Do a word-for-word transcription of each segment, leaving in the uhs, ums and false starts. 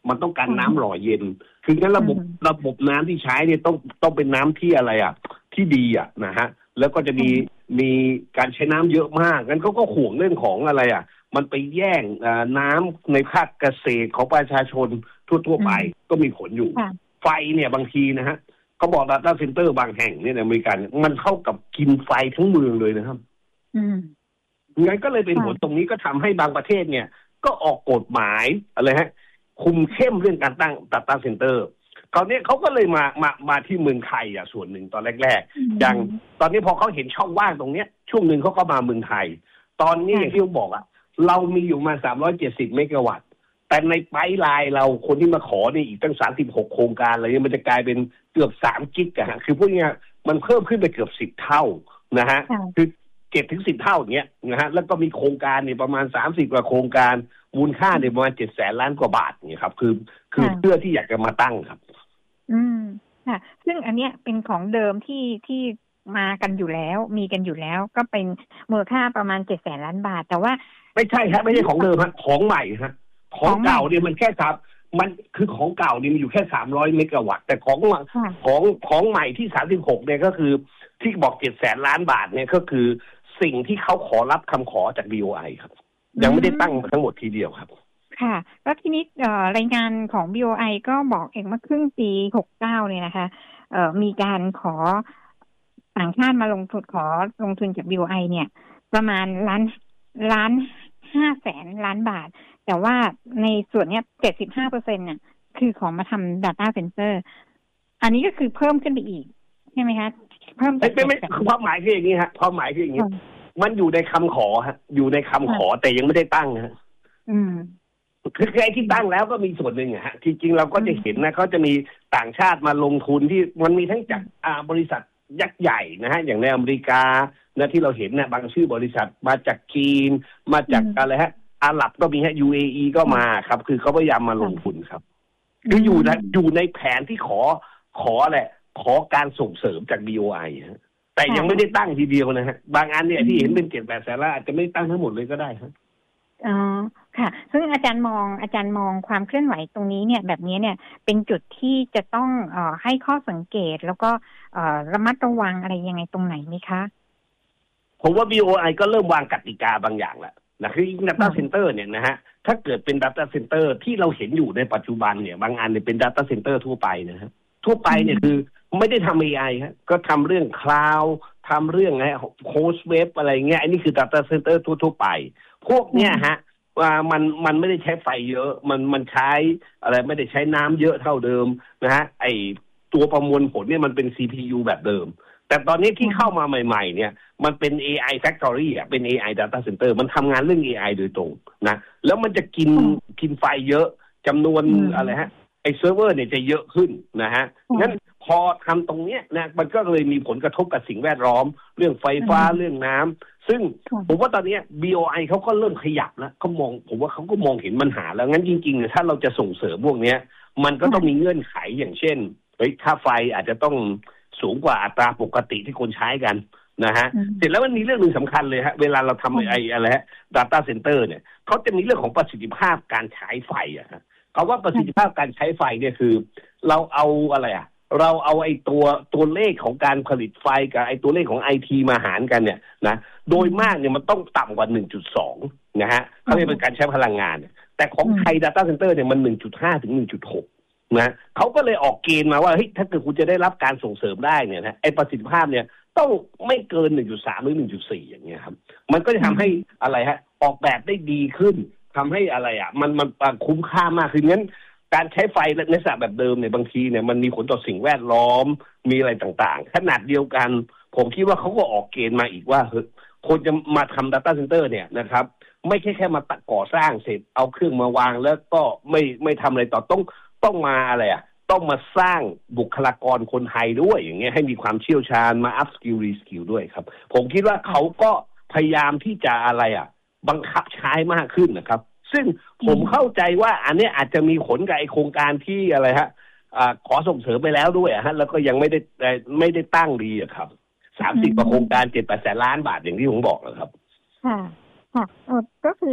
มันต้องการน้ำหล่อเย็นคืองั้นระบบระบบน้ำที่ใช้เนี่ยต้องต้องเป็นน้ำที่อะไรอ่ะที่ดีอ่ะนะฮะแล้วก็จะมีมีการใช้น้ำเยอะมากงั้นเขาก็ห่วงเรื่องของอะไรอ่ะมันไปแย่งน้ำในภาคเกษตรของประชาชนทั่วๆไปก็มีผลอยู่ไฟเนี่ยบางทีนะฮะเขาบอก data center บางแห่งเนี่ยในอเมริกันมันเท่ากับกินไฟทั้งเมืองเลยนะครับงั้นก็เลยเป็นผลตรงนี้ก็ทำให้บางประเทศเนี่ยก็ออกกฎหมายอะไรฮะคุมเข้มเรื่องการตั้ง data center คราวนี้เขาก็เลยมามามาที่เมืองไทยอ่ะส่วนหนึ่งตอนแรกๆอย่างตอนนี้พอเขาเห็นช่องว่างตรงเนี้ยช่วงหนึ่งเขาก็มาเมืองไทยตอนนี้อย่างที่ผมบอกอ่ะเรามีอยู่มาสามร้อยเจ็ดสิบเมกะวัตต์แต่ในไพป์ไลน์เราคนที่มาขอนี่อีกตั้งสามสิบหกโครงการอะไรเนี่ยมันจะกลายเป็นเกือบสามกิกอะฮะคือพวกนี้มันเพิ่มขึ้นไปเกือบสิบเท่านะฮะคือเจ็ดถึงสิบเท่าอย่างเงี้ยนะฮะแล้วก็มีโครงการเนี่ยประมาณสามสิบกว่าโครงการมูลค่าเนี่ยประมาณเจ็ดแสนล้านกว่าบาทเนี่ยครับคือคือเพื่อที่อยากจะมาตั้งครับอืมค่ะซึ่งอันเนี้ยเป็นของเดิมที่ที่มากันอยู่แล้วมีกันอยู่แล้วก็เป็นมูลค่าประมาณเจ็ดแสนล้านบาทแต่ว่าไม่ใช่ฮะไม่ใช่ของเดิมฮะของใหม่ฮะของเก่าเนี่ยมันแค่ครับมันคือของเก่านี่มันอยู่แค่สามร้อยเมกะวัตต์แต่ของของของใหม่ที่สามสิบหกเนี่ยก็คือที่บอกเจ็ดแสนล้านบาทเนี่ยก็คือสิ่งที่เขาขอรับคำขอจาก บี โอ ไอ ครับยังไม่ได้ตั้งทั้งหมดทีเดียวครับค่ะแล้วทีนี้รายงานของ บี โอ ไอ ก็บอกเองว่าครึ่งปีหกสิบเก้าเนี่ยนะคะเอ่อมีการขอต่างชาติมาลงทุนขอลงทุนจาก บี โอ ไอ เนี่ยประมาณล้านล้านห้าแสนล้านบาทแต่ว่าในส่วนเนี้ย เจ็ดสิบห้าเปอร์เซ็นต์ เนี่ยคือของมาทำ data center อันนี้ก็คือเพิ่มขึ้นไปอีกใช่ไหมคะเพิ่มจากไม่ไม่ความหมายคืออย่างนี้ฮะความหมายคืออย่างนี้มันอยู่ในคำขอฮะอยู่ในคำขอแต่ยังไม่ได้ตั้งฮะอืมคือไอ้ที่ตั้งแล้วก็มีส่วนหนึ่งฮะจริงๆเราก็จะเห็นนะเขาจะมีต่างชาติมาลงทุนที่มันมีทั้งจากอ่าบริษัทยักษ์ใหญ่นะฮะอย่างในอเมริกานะที่เราเห็นนะบางชื่อบริษัทมาจากจีนมาจากอะไรฮะอาหรับก็มีฮะ ยู เอ อี ก็มาครับคือเขาพยายามมาลงทุนครับคืออยู่ในอยู่ในแผนที่ขอขอแหละขอการส่งเสริมจาก บี โอ ไอ ฮะแต่ยังไม่ได้ตั้งทีเดียวนะฮะบางอันเนี่ยที่เห็นเป็นเจ็ดแปดแสนล้านอาจจะไม่ตั้งทั้งหมดเลยก็ได้ครับอ๋อค่ะซึ่งอาจารย์มองอาจารย์มองความเคลื่อนไหวตรงนี้เนี่ยแบบนี้เนี่ยเป็นจุดที่จะต้องเอ่อให้ข้อสังเกตแล้วก็เอ่อระมัดระวังอะไรยังไงตรงไหนไหมคะผมว่า บี โอ ไอ ก็เริ่มวางกติกาบางอย่างแล้วนะคือ data center เนี่ยนะฮะถ้าเกิดเป็น data center ที่เราเห็นอยู่ในปัจจุบันเนี่ยบางอันเนี่ยเป็น data center ทั่วไปนะฮะทั่วไปเนี่ยคือไม่ได้ทำ เอ ไอ ฮะก็ทำเรื่อง cloud ทำเรื่องไง host web อะไรเงี้ยอันนี้คือ data center ทั่วๆไปพวกเนี้ยฮะว่ามันมันไม่ได้ใช้ไฟเยอะมันมันใช้อะไรไม่ได้ใช้น้ำเยอะเท่าเดิมนะฮะไอตัวประมวลผลเนี่ยมันเป็น ซี พี ยู แบบเดิมแต่ตอนนี้ที่เข้ามาใหม่ๆเนี่ยมันเป็น เอ ไอ Factory อ่ะเป็น เอ ไอ Data Center มันทำงานเรื่อง เอ ไอ โดยตรงนะแล้วมันจะกินกินไฟเยอะจำนวนอะไรฮะไอเซิร์ฟเวอร์เนี่ยจะเยอะขึ้นนะฮะงั้นพอทำตรงเนี้ยนะมันก็เลยมีผลกระทบกับสิ่งแวดล้อมเรื่องไฟฟ้าเรื่องน้ำซึ่งผมว่าตอนนี้ บี โอ ไอ เขาก็เริ่มขยับแล้วเขามองผมว่าเขาก็มองเห็นปัญหาแล้วงั้นจริงๆถ้าเราจะส่งเสริมพวกนี้มันก็ต้องมีเงื่อนไขอย่างเช่นเฮ้ยค่าไฟอาจจะต้องสูงกว่าอัตราปกติที่คนใช้กันนะฮะเสร็จแล้วมันมีเรื่องนึงสำคัญเลยฮะเวลาเราทำไอ้อะไรฮะ data center เนี่ยเขาจะมีเรื่องของประสิทธิภาพการใช้ไฟอะฮะเขาว่าประสิทธิภาพการใช้ไฟเนี่ยคือเราเอาอะไรอะเราเอาไอ้ตัวตัวเลขของการผลิตไฟกับไอ้ตัวเลขของ ไอ ที มาหารกันเนี่ยนะโดยมากเนี่ยมันต้องต่ำกว่า หนึ่งจุดสอง นะฮะเขาเรียกเป็นการใช้พลังงานแต่ของไทย data center เนี่ยมัน หนึ่งจุดห้า ถึง หนึ่งจุดหก นะเขาก็เลยออกเกณฑ์มาว่าเฮ้ยถ้าเกิดคุณจะได้รับการส่งเสริมได้เนี่ยนะไอ้ประสิทธิภาพเนี่ยต้องไม่เกิน หนึ่งจุดสาม หรือ หนึ่งจุดสี่ อย่างเงี้ยครับมันก็จะทำให้อะไรฮะออกแบบได้ดีขึ้นทำให้อะไรอ่ะมันมันคุ้มค่ามากคืองั้นการใช้ไฟในลักษณะแบบเดิมเนี่ยบางทีเนี่ยมันมีผลต่อสิ่งแวดล้อมมีอะไรต่างๆขนาดเดียวกันผมคิดว่าเขาก็ออกเกณฑ์มาอีกว่าเฮ้ยคนจะมาทำ data center เนี่ยนะครับไม่ใช่แค่มาก่อสร้างเสร็จเอาเครื่องมาวางแล้วก็ไม่ไม่ทำอะไรต่อต้องต้องมาอะไรอ่ะต้องมาสร้างบุคลากรคนไทยด้วยอย่างเงี้ยให้มีความเชี่ยวชาญมา up skill re skill ด้วยครับผมคิดว่าเขาก็พยายามที่จะอะไรอ่ะบังคับใช้มากขึ้นนะครับซึ่งผมเข้าใจว่าอันนี้อาจจะมีผลกับไอโครงการที่อะไรฮะอ่าขอส่งเสริมไปแล้วด้วยฮะแล้วก็ยังไม่ได้ไม่ได้ตั้งดีอะครับสามสิบกว่าโครงการเจ็ดแปดแสนล้านบาทอย่างที่ผมบอกแล้วครับค่ะค่ะก็คือ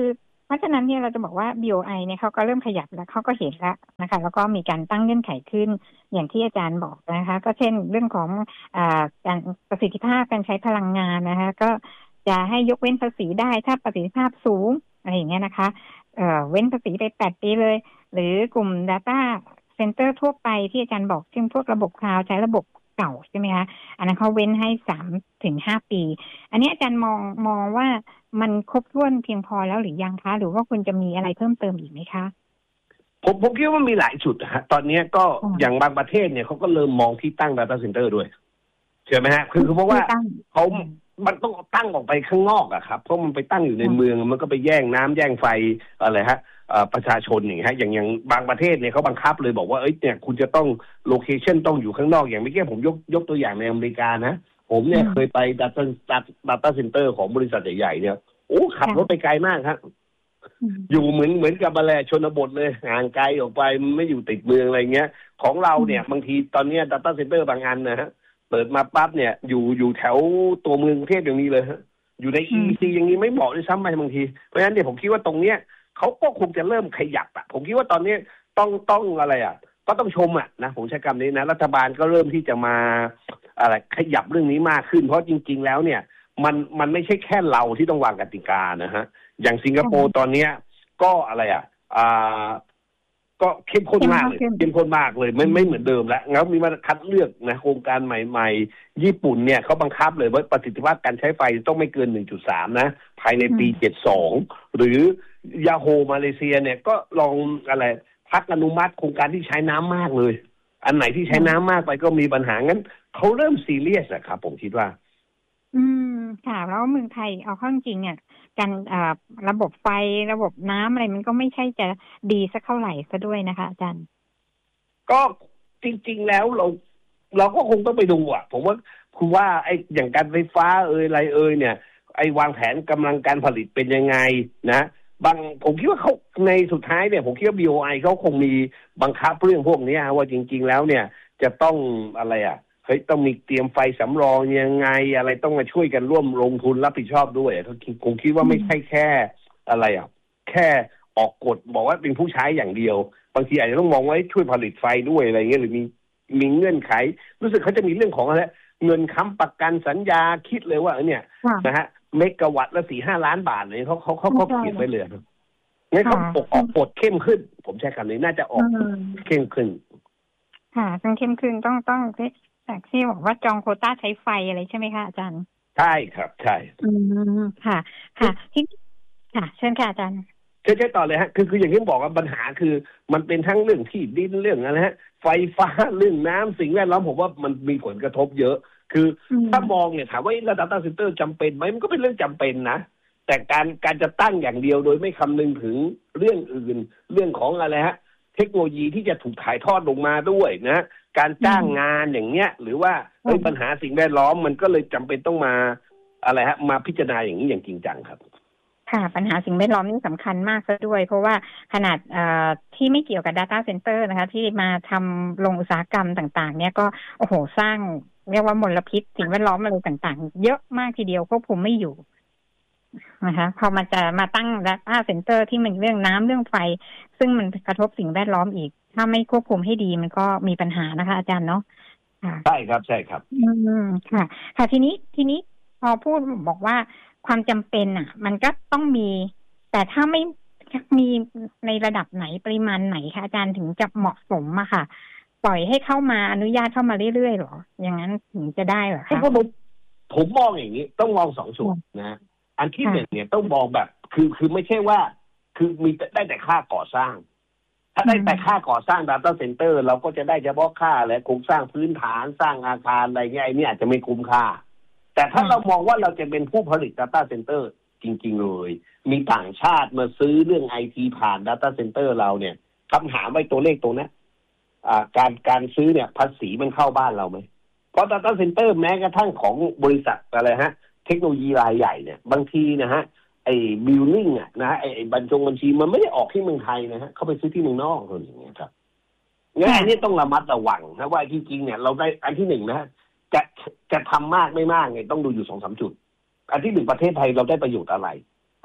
เพราะฉะนั้นเนี่ยเราจะบอกว่า บี โอ ไอ เนี่ยเขาก็เริ่มขยับแล้วเขาก็เห็นแล้วนะคะแล้วก็มีการตั้งเงื่อนไขขึ้นอย่างที่อาจารย์บอกนะคะก็เช่นเรื่องของอ่าการประสิทธิภาพการใช้พลังงานนะคะก็จะให้ยกเว้นภาษีได้ถ้าประสิทธิภาพสูงอะไรอย่างเงี้ยนะคะเอ่อเว้นภาษีไปแปดปีเลยหรือกลุ่ม data center ทั่วไปที่อาจารย์บอกเช่นพวกระบบคลาวด์ใช้ระบบเก่าใช่ไหมคะอันนั้นเขาเว้นให้สามถึงห้าปีอันนี้อาจารย์มองมองว่ามันครบถ้วนเพียงพอแล้วหรือยังคะหรือว่าคุณจะมีอะไรเพิ่มเติมอีกไหมคะผมผมคิดว่ามีหลายจุดฮะตอนนี้ก็อย่างบางประเทศเนี่ยเขาก็เริ่มมองที่ตั้ง data center ด้วยใช่ไหมฮะคือคือเพราะว่าเขามันต้องตั้งออกไปข้างนอกอะครับเพราะมันไปตั้งอยู่ในเมืองมันก็ไปแย่งน้ำแย่งไฟอะไรฮะประชาชนอย่างฮะอย่างอย่างบางประเทศเนี่ยเขาบังคับเลยบอกว่าเอ้ยเนี่ยคุณจะต้องโลเคชั่นต้องอยู่ข้างนอกอย่างเมื่อกี้ผมยกยกตัวอย่างในอเมริกานะผมเนี่ยเคยไป data data center ของบริษัทใหญ่ๆเนี่ยโอ้ขับรถไปไกลมากครับอยู่เหมือนเหมือนกับอะไรชนบทเลยห่างไกลออกไปไม่อยู่ติดเมืองอะไรเงี้ยของเราเนี่ยบางทีตอนนี้ data center บางอันนะฮะเปิดมาปั๊บเนี่ยอยู่อยู่แถวตัวเมืองกรุงเทพอย่างนี้เลยฮะอยู่ใน อี ซี อย่างนี้ไม่เหมาะด้วยซ้ำไปบางทีเพราะฉะนั้นเนี่ยผมคิดว่าตรงเนี้ยเขาก็คงจะเริ่มขยับอ่ะผมคิดว่าตอนนี้ต้องต้องอะไรอ่ะก็ต้องชมอ่ะนะผมใช้คำนี้นะรัฐบาลก็เริ่มที่จะมาอะไรขยับเรื่องนี้มากขึ้นเพราะจริงๆแล้วเนี่ยมันมันไม่ใช่แค่เราที่ต้องวางกติกานะฮะอย่างสิงคโปร์ตอนเนี้ยก็อะไรอ่ะอ่าก็เข้มข้นมากเลยเข้มข้นมากเลยไม่ไม่เหมือนเดิมแล้วแล้วมีมาคัดเลือกนะโครงการใหม่ๆญี่ปุ่นเนี่ยเขาบังคับเลยว่าประสิทธิภาพการใช้ไฟต้องไม่เกิน หนึ่งจุดสาม นะภายในปีเจ็ดสิบสองหรือยาโฮมาเลเซียเนี่ยก็ลองอะไรพักอนุมัติโครงการที่ใช้น้ำมากเลยอันไหนที่ใช้น้ำมากไปก็มีปัญหางั้นเขาเริ่มซีเรียสอะครับผมคิดว่าอืมค่ะแล้วเมืองไทยเอาเข้าจริงเนี่ยการอ่าระบบไฟระบบน้ำอะไรมันก็ไม่ใช่จะดีสักเท่าไหร่ซะด้วยนะคะอาจารย์ก็จริงๆแล้วเราเราก็คงต้องไปดูอ่ะผมว่าคือว่าไอ้อย่างการไฟฟ้าเอ่ยอะไรเอ่ยเนี่ยไอ้วางแผนกำลังการผลิตเป็นยังไงนะบางผมคิดว่าเขาในสุดท้ายเนี่ยผมคิดว่า บี โอ ไอ เขาคงมีบังคับเรื่องพวกนี้ว่าจริงๆแล้วเนี่ยจะต้องอะไรอ่ะเฮ้ยต้องมีเตรียมไฟสำรองยังไงอะไรต้องมาช่วยกันร่วมลงทุนรับผิดชอบด้วยเขาคงคิดว่าไม่ใช่แค่อะไรอ่ะแค่ออกกฎบอกว่าเป็นผู้ใช้อย่างเดียวบางทีอาจจะต้องมองว่าช่วยผลิตไฟด้วยอะไรเงี้ยหรือมีมีเงื่อนไขรู้สึกเขาจะมีเรื่องของอะไรเงินค้ำประกันสัญญาคิดเลยว่าเนี่ยนะฮะเมกะวัตต์ละสี่ห้าล้านบาทเลยเขาเขาเขาเขาเขียนไว้เลยงั้นเขาปกออกกฎเข้มขึ้นผมใช้คำนี้น่าจะออกเข้มขึ้นค่ะต้องเข้มขึ้นต้องต้องจากที่บอกว่าจองโควต้าใช้ไฟอะไรใช่ไหมคะอาจารย์ใช่ครับใช่อืมค่ะค่ะที่ค่ะเชิญค่ะอาจารย์ใช่ใช่ต่อเลยฮะคือคืออย่างที่บอกว่าปัญหาคือมันเป็นทั้งเรื่องที่ดินเรื่องอะไรฮะไฟฟ้าเรื่องน้ำสิ่งแวดล้อมผมว่ามันมีผลกระทบเยอะคือถ้ามองเนี่ยถามว่าระดับ data center จำเป็นไหมมันก็เป็นเรื่องจำเป็นนะแต่การการจะตั้งอย่างเดียวโดยไม่คำนึงถึงเรื่องอื่นเรื่องของอะไรฮะเทคโนโลยีที่จะถูกถ่ายทอดลงมาด้วยนะการจ้างงานอย่างเงี้ยหรือว่าเฮ้ยปัญหาสิ่งแวดล้อมมันก็เลยจำเป็นต้องมาอะไรฮะมาพิจารณาอย่างนี้อย่างจริงจังครับค่ะปัญหาสิ่งแวดล้อมนี่สำคัญมากซะด้วยเพราะว่าขนาดที่ไม่เกี่ยวกับ data center นะคะที่มาทำโรงอุตสาหกรรมต่างๆเนี่ยก็โอ้โหสร้างเรียกว่ามลพิษสิ่งแวดล้อมอะไรต่างๆเยอะมากทีเดียวควบคุมไม่อยู่นะคะพอมันจะมาตั้ง data center ที่มันเรื่องน้ำเรื่องไฟซึ่งมันกระทบสิ่งแวดล้อมอีกถ้าไม่ควบคุมให้ดีมันก็มีปัญหานะคะอาจารย์เนาะใช่ครับใช่ครับอืมค่ะค่ะทีนี้ทีนี้พอพูดบอกว่าความจำเป็นอ่ะมันก็ต้องมีแต่ถ้าไม่มีในระดับไหนปริมาณไหนคะอาจารย์ถึงจะเหมาะสมอะค่ะปล่อยให้เข้ามาอนุญาตเข้ามาเรื่อยๆหรออย่างนั้นถึงจะได้เหรอคะผมผมมองอย่างนี้ต้องมองสองส่วนนะอันที่หนึ่งเนี่ยต้องมองแบบคือคือไม่ใช่ว่าคือมีได้แต่ค่าก่อสร้างถ้าได้แต่ค่าก่อสร้าง data center เราก็จะได้เฉพาะค่าและโครงสร้างพื้นฐานสร้างอาคารอะไรเงี้ยไอ้นี่อาจจะไม่คุ้มค่าแต่ถ้าเรามองว่าเราจะเป็นผู้ผลิต data center จริงๆเลยมีต่างชาติมาซื้อเรื่อง ไอ ที ผ่าน data center เราเนี่ยคำถามไว้ตัวเลขตรงนั้นอ่าการการซื้อเนี่ยภาษีมันเข้าบ้านเราไหมเพราะ data center แม้กระทั่งของบริษัทอะไรฮะเทคโนโลยีรายใหญ่เนี่ยบางทีนะฮะไอ้ building อ่ะนะไอ้บัญชงบัญชีมันไม่ได้ออกที่เมืองไทยนะฮะเขาไปซื้อที่เมืองนอกอะไรอย่างเงี้ยครับงั้นอันนี้ต้องระมัดระวังนะว่าจริงๆเนี่ยเราได้อันที่หนึ่งนะจะจะทำมากไม่มากเนี่ยต้องดูอยู่สองสามจุดอันที่หนึ่งประเทศไทยเราได้ประโยชน์อะไรพ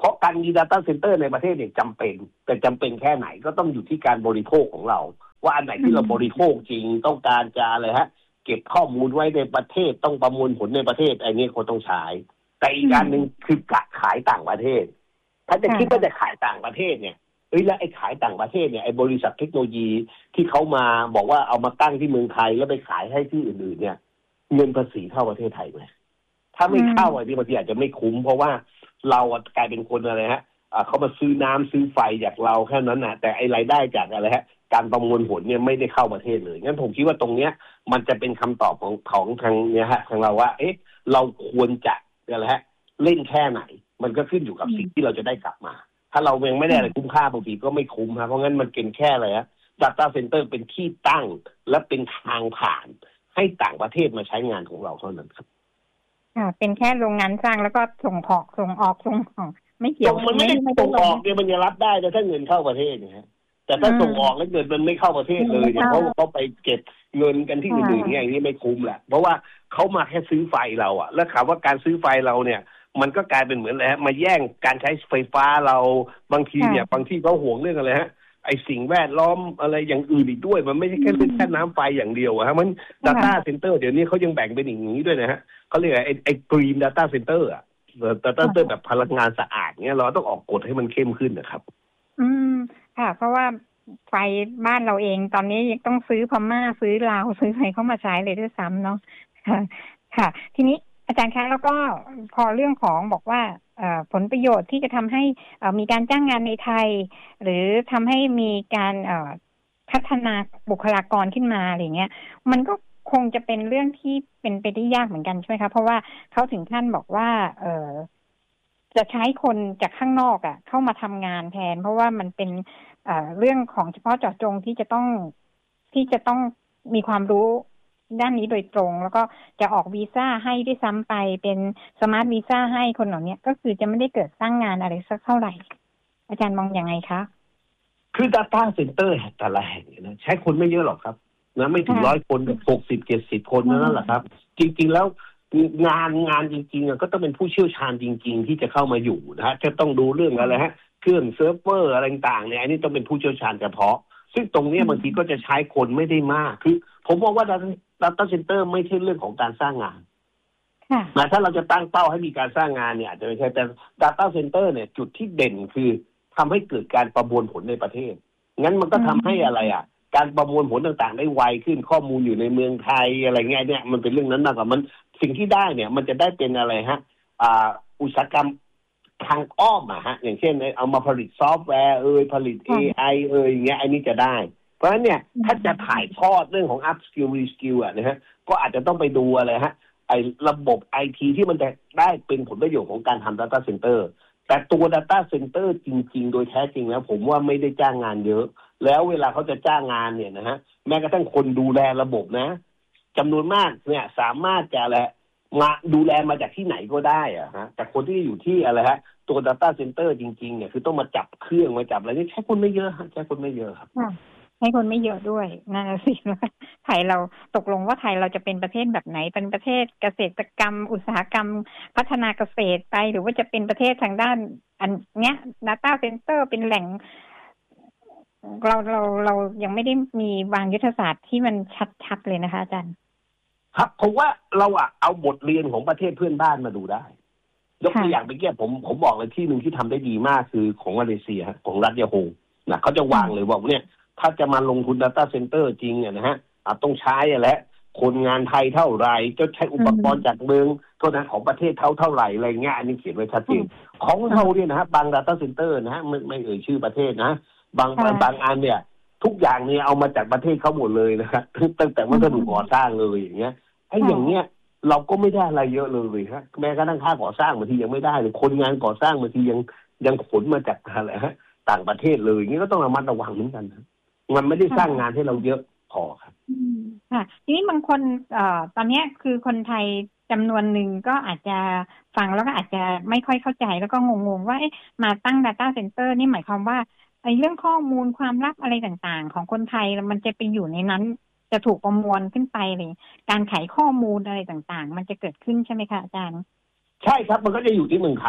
ราะการมี data center ในประเทศเนี่ยจำเป็นแต่จำเป็นแค่ไหนก็ต้องอยู่ที่การบริโภคของเราว่าอันไหนที่เราบริโภคจริงต้องการจะอะไรฮะเก็บข้อมูลไว้ในประเทศต้องประมวลผลในประเทศไอ้นี่คนต้องใช้แต่อีกการหนึ่งคือกะขายต่างประเทศถ้าจะคิดว่าจะขายต่างประเทศเนี่ยเอ้ยแล้วไอ้ขายต่างประเทศเนี่ยไอ้บริษัทเทคโนโลยีที่เขามาบอกว่าเอามาตั้งที่เมืองไทยแล้วไปขายให้ที่อื่นๆเนี่ยเงินภาษีเข้าประเทศไทยไหมถ้าไม่เข้าไอ้นี่บางทีอาจจะไม่คุ้มเพราะว่าเรากลายเป็นคนอะไรฮะเขามาซื้อน้ำซื้อไฟจากเราแค่นั้นนะแต่ไอ้รายได้จากอะไรฮะการประมวลผลเนี่ยไม่ได้เข้าประเทศเลยงั้นผมคิดว่าตรงเนี้ยมันจะเป็นคำตอบของของทางเนี่ยฮะทางเราว่าเอ๊ะเราควรจะอะไรฮะเล่นแค่ไหนมันก็ขึ้นอยู่กับสิ่งที่เราจะได้กลับมาถ้าเรายังไม่ได้อะไรคุ้มค่าบางทีก็ไม่คุ้มฮะเพราะงั้นมันเป็นแค่อะไรฮะ data center เป็นที่ตั้งและเป็นทางผ่านให้ต่างประเทศมาใช้งานของเราเท่านั้นครับค่ะเป็นแค่โรงงานสร้างแล้วก็ส่งออกส่งออกส่งออกไม่เกี่ยวมันไม่ได้ส่งออกเนี่ยมันจะรับได้แต่ถ้าเงินเข้าประเทศนะฮะแต่ถ้าส่งออกแล้วเงินมันไม่เข้าประเทศเลยเนี่ยเพราะเขาไปเก็บเงินกันที่อื่นๆเนี่ยอย่างนี้ไม่คุ้มแหละเพราะว่าเขามาแค่ซื้อไฟเราอะแล้วข่าวว่าการซื้อไฟเราเนี่ยมันก็กลายเป็นเหมือนอะไรฮะมาแย่งการใช้ไฟฟ้าเราบางทีเนี่ยบางทีเขาห่วงเรื่องอะไรฮะไอสิ่งแวดล้อมอะไรอย่างอื่นอีกด้วยมันไม่ใช่แค่เรื่องแค่น้ำไฟอย่างเดียวอะฮะมัน data center เดี๋ยวนี้เขายังแบ่งเป็นอย่างนี้ด้วยนะฮะเขาเรียกไอไอ green data center อะdata center แบบพลังงานสะอาดเนี่ยเราต้องออกกฎให้มันเข้มขึ้นนะครับอืมค่ะเพราะว่าไฟบ้านเราเองตอนนี้ยังต้องซื้อพม่าซื้อลาวซื้ออะไรเข้ามาใช้เลยด้วยซ้ำเนาะค่ะค่ะทีนี้อาจารย์คะแล้วก็พอเรื่องของบอกว่าผลประโยชน์ที่จะทำให้มีการจ้างงานในไทยหรือทำให้มีการพัฒนาบุคลากรขึ้นมาอะไรเงี้ยมันก็คงจะเป็นเรื่องที่เป็นไปได้ยากเหมือนกันใช่ไหมคะเพราะว่าเขาถึงขั้นบอกว่าเออจะใช้คนจากข้างนอกอ่ะเข้ามาทำงานแทนเพราะว่ามันเป็นเอ่อเรื่องของเฉพาะเจาะจงที่จะต้องที่จะต้องมีความรู้ด้านนี้โดยตรงแล้วก็จะออกวีซ่าให้ด้วยซ้ำไปเป็นสมาร์ทวีซ่าให้คนเหล่านี้ก็คือจะไม่ได้เกิดสร้างงานอะไรสักเท่าไหร่อาจารย์มองอย่างไงคะคือ data center แต่ละแห่งนะใช้คนไม่เยอะหรอกครับนะไม่ถึงร้อยคนแบบหกสิบเจ็ดสิบคนนั่นแหละครับจริงๆแล้วงานงานจริงๆก็ต้องเป็นผู้เชี่ยวชาญจริงๆที่จะเข้ามาอยู่นะฮะจะต้องดูเรื่องอะไรฮะเครื่องเซิร์ฟเวอร์อะไรต่างๆเนี่ยอันนี้ต้องเป็นผู้เชี่ยวชาญเฉพาะซึ่งตรงนี้บางทีก็จะใช้คนไม่ได้มากคือผมมองว่า data center ไม่ใช่เรื่องของการสร้างงานนะถ้าเราจะตั้งเป้าให้มีการสร้างงานเนี่ยอาจจะไม่ใช่แต่ data center เนี่ยจุดที่เด่นคือทำให้เกิดการประมวลผลในประเทศงั้นมันก็ทำให้อะไรอ่ะการประมวลผลต่างๆได้ไวขึ้นข้อมูลอยู่ในเมืองไทยอะไรเงี้ยเนี่ยมันเป็นเรื่องนั้นมากกว่ามันสิ่งที่ได้เนี่ยมันจะได้เป็นอะไรฮะอ่าอุตสาหกรรมทางอ้อมอะฮะอย่างเช่นเอามาผลิตซอฟต์แวร์เอ่ยผลิต เอ ไอ เอ่ยอย่างเงี้ยอันนี้จะได้เพราะฉะนั้นเนี่ยถ้าจะถ่ายทอดเรื่องของ up skill re skill อ่ะนะฮะก็อาจจะต้องไปดูอะไรฮะไอ้ระบบ ไอ ที ที่มันจะได้เป็นผลประโยชน์ของการทำ data center แต่ตัว data center จริงๆโดยแท้จริงแล้วผมว่าไม่ได้จ้างงานเยอะแล้วเวลาเขาจะจ้างงานเนี่ยนะฮะแม้กระทั่งคนดูแลระบบนะจำนวนมากเนี่ยสามารถจะอะไรมาดูแลมาจากที่ไหนก็ได้อะฮะแต่คนที่อยู่ที่อะไรฮะตัว data center จริงๆเนี่ยคือต้องมาจับเครื่องมาจับอะไรนี่ใช้คนไม่เยอะฮะใช้คนไม่เยอะครับใช้คนไม่เยอะด้วยนั่นสิไทยเราตกลงว่าไทยเราจะเป็นประเทศแบบไหนเป็นประเทศเกษตรกรรมอุตสาหกรรมพัฒนาเกษตรไปหรือว่าจะเป็นประเทศทางด้านอันเนี้ย data center เป็นแหล่งเราเราเรายังไม่ได้มีวางยุทธศาสตร์ที่มันชัดๆเลยนะคะอาจารย์ครับผมว่าเราอะเอาบทเรียนของประเทศเพื่อนบ้านมาดูได้ยกตัวอย่างไปเกี่ยผมผมบอกเลยที่หนึ่งที่ทำได้ดีมากคือของมาเลเซียของรัฐยาโฮนะเขาจะวางเลยบอกเนี่ยถ้าจะมาลงทุน data center จริงเนี่ยนะฮะต้องใช้อะไรคนงานไทยเท่าไหร่จะใช้อุปกรณ์จากเมืองเท่านั้นของประเทศเท่าเท่าไหร่อะไรเงี้ยอันนี้เขียนไว้ชัดเจนของเราเนี่ยนะฮะบาง data center นะฮะไม่ไม่เอ่ยชื่อประเทศนะบางบางอันเนี่ยทุกอย่างเนี่ยเอามาจากประเทศเขาหมดเลยนะครับตั้งแต่วัสดุก่อสร้างเลยอย่างเงี้ยไอ้อย่างเงี้ยเราก็ไม่ได้อะไรเยอะเลยฮะแม้กระทั่งค่าก่อสร้างบางทียังไม่ได้เลยคนงานก่อสร้างบางทียังยังขนมาจากอะไรฮะต่างประเทศเลยอย่างเงี้ยก็ต้องระมัดระวังเหมือนกันมันไม่ได้สร้างงานให้เราเยอะพอครับค่ะทีนี้บางคนเอ่อตอนนี้คือคนไทยจำนวนหนึ่งก็อาจจะฟังแล้วก็อาจจะไม่ค่อยเข้าใจแล้วก็งงๆว่ามาตั้ง data center นี่หมายความว่าไอ้เรื่องข้อมูลความลับอะไรต่างๆของคนไทยมันจะไปอยู่ในนั้นจะถูกประมวลขึ้นไปเลยการไขข้อมูลอะไรต่างๆมันจะเกิดขึ้นใช่ไหมคะอาจารย์ใช่ครับมันก็จะอยู่ที่เมืองไทย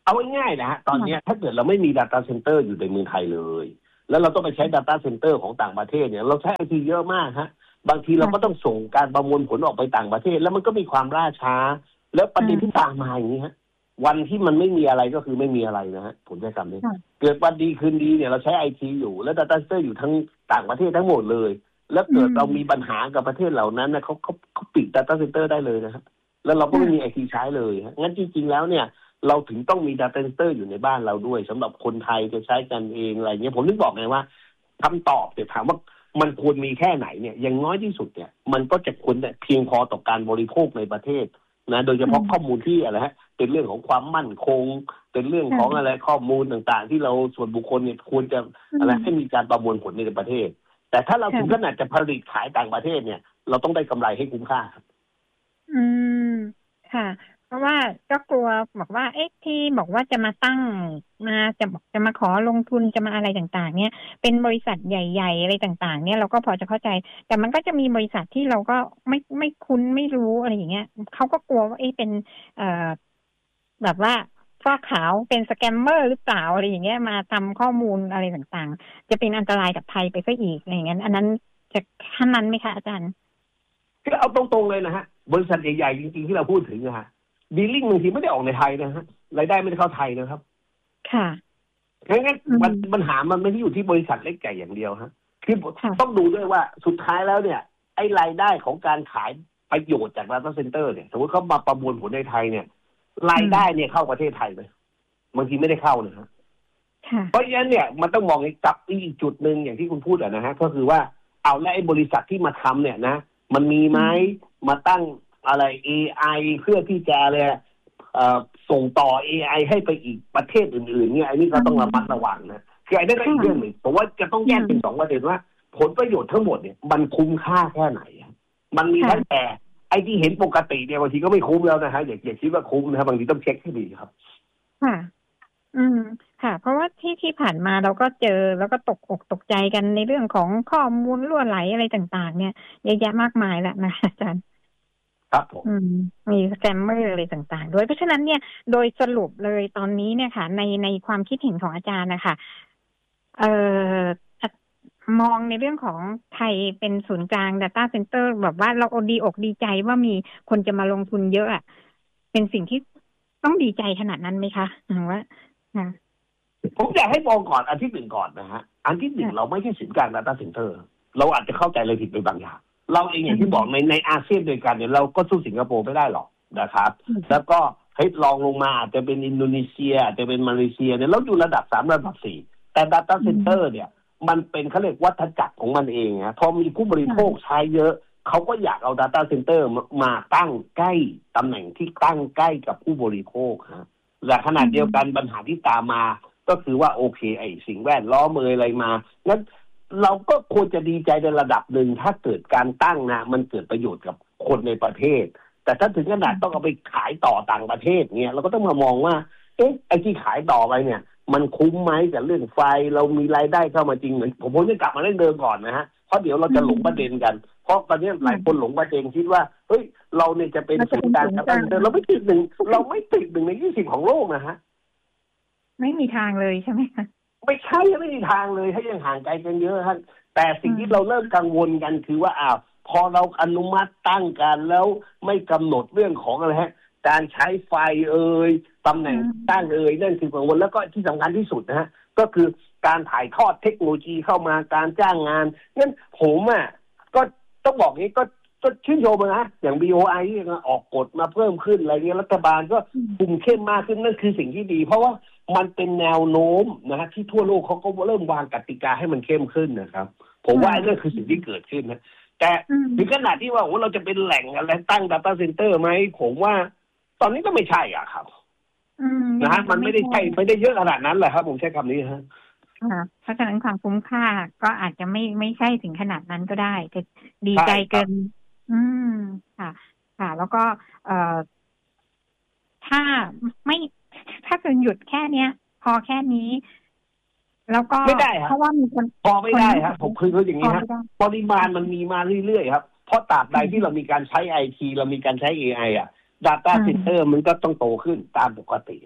เอาง่ายๆนะฮะตอนนี้ถ้าเกิดเราไม่มี data center อยู่ในเมืองไทยเลยแล้วเราต้องไปใช้ data center ของต่างประเทศเนี่ยเราใช้ไอทีเยอะมากฮะบางทีเราก็ต้องส่งการประมวลผลออกไปต่างประเทศแล้วมันก็มีความล่าช้าแล้วประเด็นที่ตามมาอย่างนี้ฮะวันที่มันไม่มีอะไรก็คือไม่มีอะไรนะฮะผมใช้คำนี้เกิดวันดีคืนดีเนี่ยเราใช้ไอทีอยู่แล้ว data center อยู่ทั้งต่างประเทศทั้งหมดเลยแล้วเกิดเรามีปัญหากับประเทศเหล่านั้นนะเขาเขาเขาปิด data center ได้เลยนะครับแล้วเราก็ไม่มีไอทีใช้เลยฮะงั้นจริงๆแล้วเนี่ยเราถึงต้องมี data center อยู่ในบ้านเราด้วยสำหรับคนไทยจะใช้กันเองอะไรเงี้ยผมนึกบอกไงว่าคำตอบเดี๋ยวถามว่ามันควรมีแค่ไหนเนี่ยอย่างน้อยที่สุดเนี่ยมันก็จะควรเพียงพอต่อการบริโภคในประเทศนะโดยเฉพาะข้อมูลที่อะไรฮะเป็นเรื่องของความมั่นคงเป็นเรื่องของอะไรข้อมูลต่างๆที่เราส่วนบุคคลเนี่ยควรจะอะไรให้มีการประมวลผลในประเทศแต่ถ้าเราถึงขนาดจะผลิตขายต่างประเทศเนี่ยเราต้องได้กำไรให้คุ้มค่าครับอืมค่ะเพราะว่าก็กลัวบอกว่าเอ๊ะที่บอกว่าจะมาตั้งมาจะบอกจะมาขอลงทุนจะมาอะไรต่างๆเนี่ยเป็นบริษัทใหญ่ๆอะไรต่างๆเนี่ยเราก็พอจะเข้าใจแต่มันก็จะมีบริษัทที่เราก็ไม่ไม่คุ้นไม่รู้อะไรอย่างเงี้ยเขาก็กลัวว่าเอ๊ะเป็นเอ่อแบบว่าฟอกขาวเป็นสแกมเมอร์หรือเปล่าอะไรอย่างเงี้ยมาทำข้อมูลอะไรต่างๆจะเป็นอันตรายกับไทยไปซะอีกอะไรอย่างเงี้ยอันนั้นจะขั้นนั้นไหมคะอาจารย์คือเอาตรงๆเลยนะฮะบริษัทใหญ่ๆจริงๆที่เราพูดถึงนะฮะดีลลิ่งบางทีไม่ได้ออกในไทยนะฮะรายได้ไม่ได้เข้าไทยนะครับค่ะงั้นมันปัญหามันไม่ได้อยู่ที่บริษัทเล็กใหญ่อย่างเดียวฮะคือต้องดูด้วยว่าสุดท้ายแล้วเนี่ยไอ้รายได้ของการขายประโยชน์จาก data center เนี่ยสมมติเขามาประมวลผลในไทยเนี่ยรายได้เนี่ยเข้าประเทศไทยไหมบางทีไม่ได้เข้านะฮะเพราะฉะนั้นเนี่ยมันต้องมองกลับอีกจุดหนึ่งอย่างที่คุณพูดอะนะฮะก็คือว่าเอาและไอ้บริษัทที่มาทำเนี่ยนะมันมีไหมมาตั้งอะไร เอ ไอ เพื่อที่จะเลยส่งต่อ เอ ไอ ให้ไปอีกประเทศอื่นๆเนี่ยอันนี้ก็ต้องระมัดระวังนะคือไอ้นั่นก็อีกเรื่องหนึ่งผมว่าจะต้องแยกเป็นสองประเด็นว่าผลประโยชน์ทั้งหมดเนี่ยมันคุ้มค่าแค่ไหนมันมีทั้งแต่ไอ้ที่เห็นปกติเนี่ยบางทีก็ไม่คุ้มแล้วนะฮะอย่าอย่าคิดว่าคุ้มนะครับบางทีต้องเช็คให้ดีครับค่ะอืมค่ะเพราะว่าที่ที่ผ่านมาเราก็เจอแล้วก็ตกอกตกใจกันในเรื่องของข้อมูลรั่วไหลอะไรต่างๆเนี่ยเยอะแยะมากมายแล้วนะอาจารย์ครับผมมีสแกมเมอร์อะไรต่างๆด้วยเพราะฉะนั้นเนี่ยโดยสรุปเลยตอนนี้เนี่ยค่ะในในความคิดเห็นของอาจารย์นะคะเอ่อมองในเรื่องของไทยเป็นศูนย์กลาง data center แบบว่าเราดีอกดีใจว่ามีคนจะมาลงทุนเยอะอ่ะเป็นสิ่งที่ต้องดีใจขนาดนั้นไหมคะหรือว่าผมอยากให้มองก่อนอันที่หนึ่งก่อนนะฮะอันที่หนึ่งเราไม่ใช่ศูนย์กลาง data center เราอาจจะเข้าใจอะไรผิดไปบางอย่างเราเองอย่างที่บอกในในอาเซียนด้วยกันเนี่ยเราก็สู้สิงคโปร์ไม่ได้หรอกนะครับแล้วก็ให้ลองลงมาอาจจะเป็นอินโดนีเซียอาจจะเป็นมาเลเซียเนี่ยเราอยู่ระดับสามระดับสี่แต่ data center เนี่ยมันเป็นเขาเรียกวัฏจักรของมันเองนะพอมีผู้บริโภคใช้เยอะเขาก็อยากเอา data center มาตั้งใกล้ตำแหน่งที่ตั้งใกล้กับผู้บริโภคฮะแต่ขนาดเดียวกันปัญหาที่ตามมาก็คือว่าโอเคไอ้สิ่งแวดล้อมอะไรมางั้นเราก็ควรจะดีใจในระดับหนึ่งถ้าเกิดการตั้งนะมันเกิดประโยชน์กับคนในประเทศแต่ถ้าถึงขนาดต้องเอาไปขายต่อต่างประเทศเนี่ยเราก็ต้องมามองว่าเอ๊ะไอ้ที่ขายต่อไปเนี่ยมันคุ้มไหมกับเรื่องไฟเรามีรายได้เข้ามาจริงเหมือนผมผมจะกลับมาเรื่องเดิมก่อนนะฮะเพราะเดี๋ยวเราจะหลงประเด็นกันเพราะตอนนี้หลายคนหลงประเด็นคิดว่าเฮ้ยเราเนี่ยจะเป็นศูนย์กลางการเดินเราไม่ติดหนึ่งเราไม่ติดหนึ่งในยี่สิบของโลกนะฮะไม่มีทางเลยใช่ไหมคะไม่ใช่ไม่มีทางเลยให้ยังห่างไกลกันเยอะฮะแต่สิ่งที่เราเริ่มกังวลกันคือว่าอ้าวพอเราอนุมัติตั้งกันแล้วไม่กำหนดเรื่องของอะไรฮะการใช้ไฟเอ่ยตำแหน่งตั้งเอ่ยนั่นคือกังวลแล้วก็ที่สำคัญที่สุดนะฮะก็คือการถ่ายทอดเทคโนโลยีเข้ามาการจ้างงานงั้นผมอ่ะก็ต้องบอกงี้ก็ก็ชื่นชมนะอย่าง บี โอ ไอ ที่ออกกฎมาเพิ่มขึ้นอะไรเงี้ยรัฐบาลก็คุมเข้มมากขึ้นนั่นคือสิ่งที่ดีเพราะว่ามันเป็นแนวโน้มนะฮะที่ทั่วโลกเขาก็เริ่มวางกติกาให้มันเข้มขึ้นนะครับผมว่านั่นคือสิ่งที่เกิดขึ้นนะแต่ถึงขนาดที่ว่าโอ้เราจะเป็นแหล่งอะไรตั้ง data center ไหมผมว่าตอนนี้ก็ไม่ใช่อ่ะครับนะฮะมันไม่ได้ใช่ไม่ได้เยอะขนาดนั้นแหละครับผมใช้คำนี้ฮะเพราะฉะนั้นความคุ้มค่าก็อาจจะไม่ไม่ใช่ถึงขนาดนั้นก็ได้จะดีใจเกินอืมค่ะค่ะแล้วก็เอ่อถ้าไม่ถ้าเกินหยุดแค่เนี้ยพอแค่นี้แล้วก็ไม่ได้เพราะว่ามีคนพอไม่ได้ครับผมคือเขาอย่างนี้ครับปริมาณมันมีมาเรื่อยๆครับเพราะตราบใดที่เรามีการใช้ไอทีเรามีการใช้ เอ ไอ อ่ะ data center มันก็ต้องโตขึ้นตามปกติครับ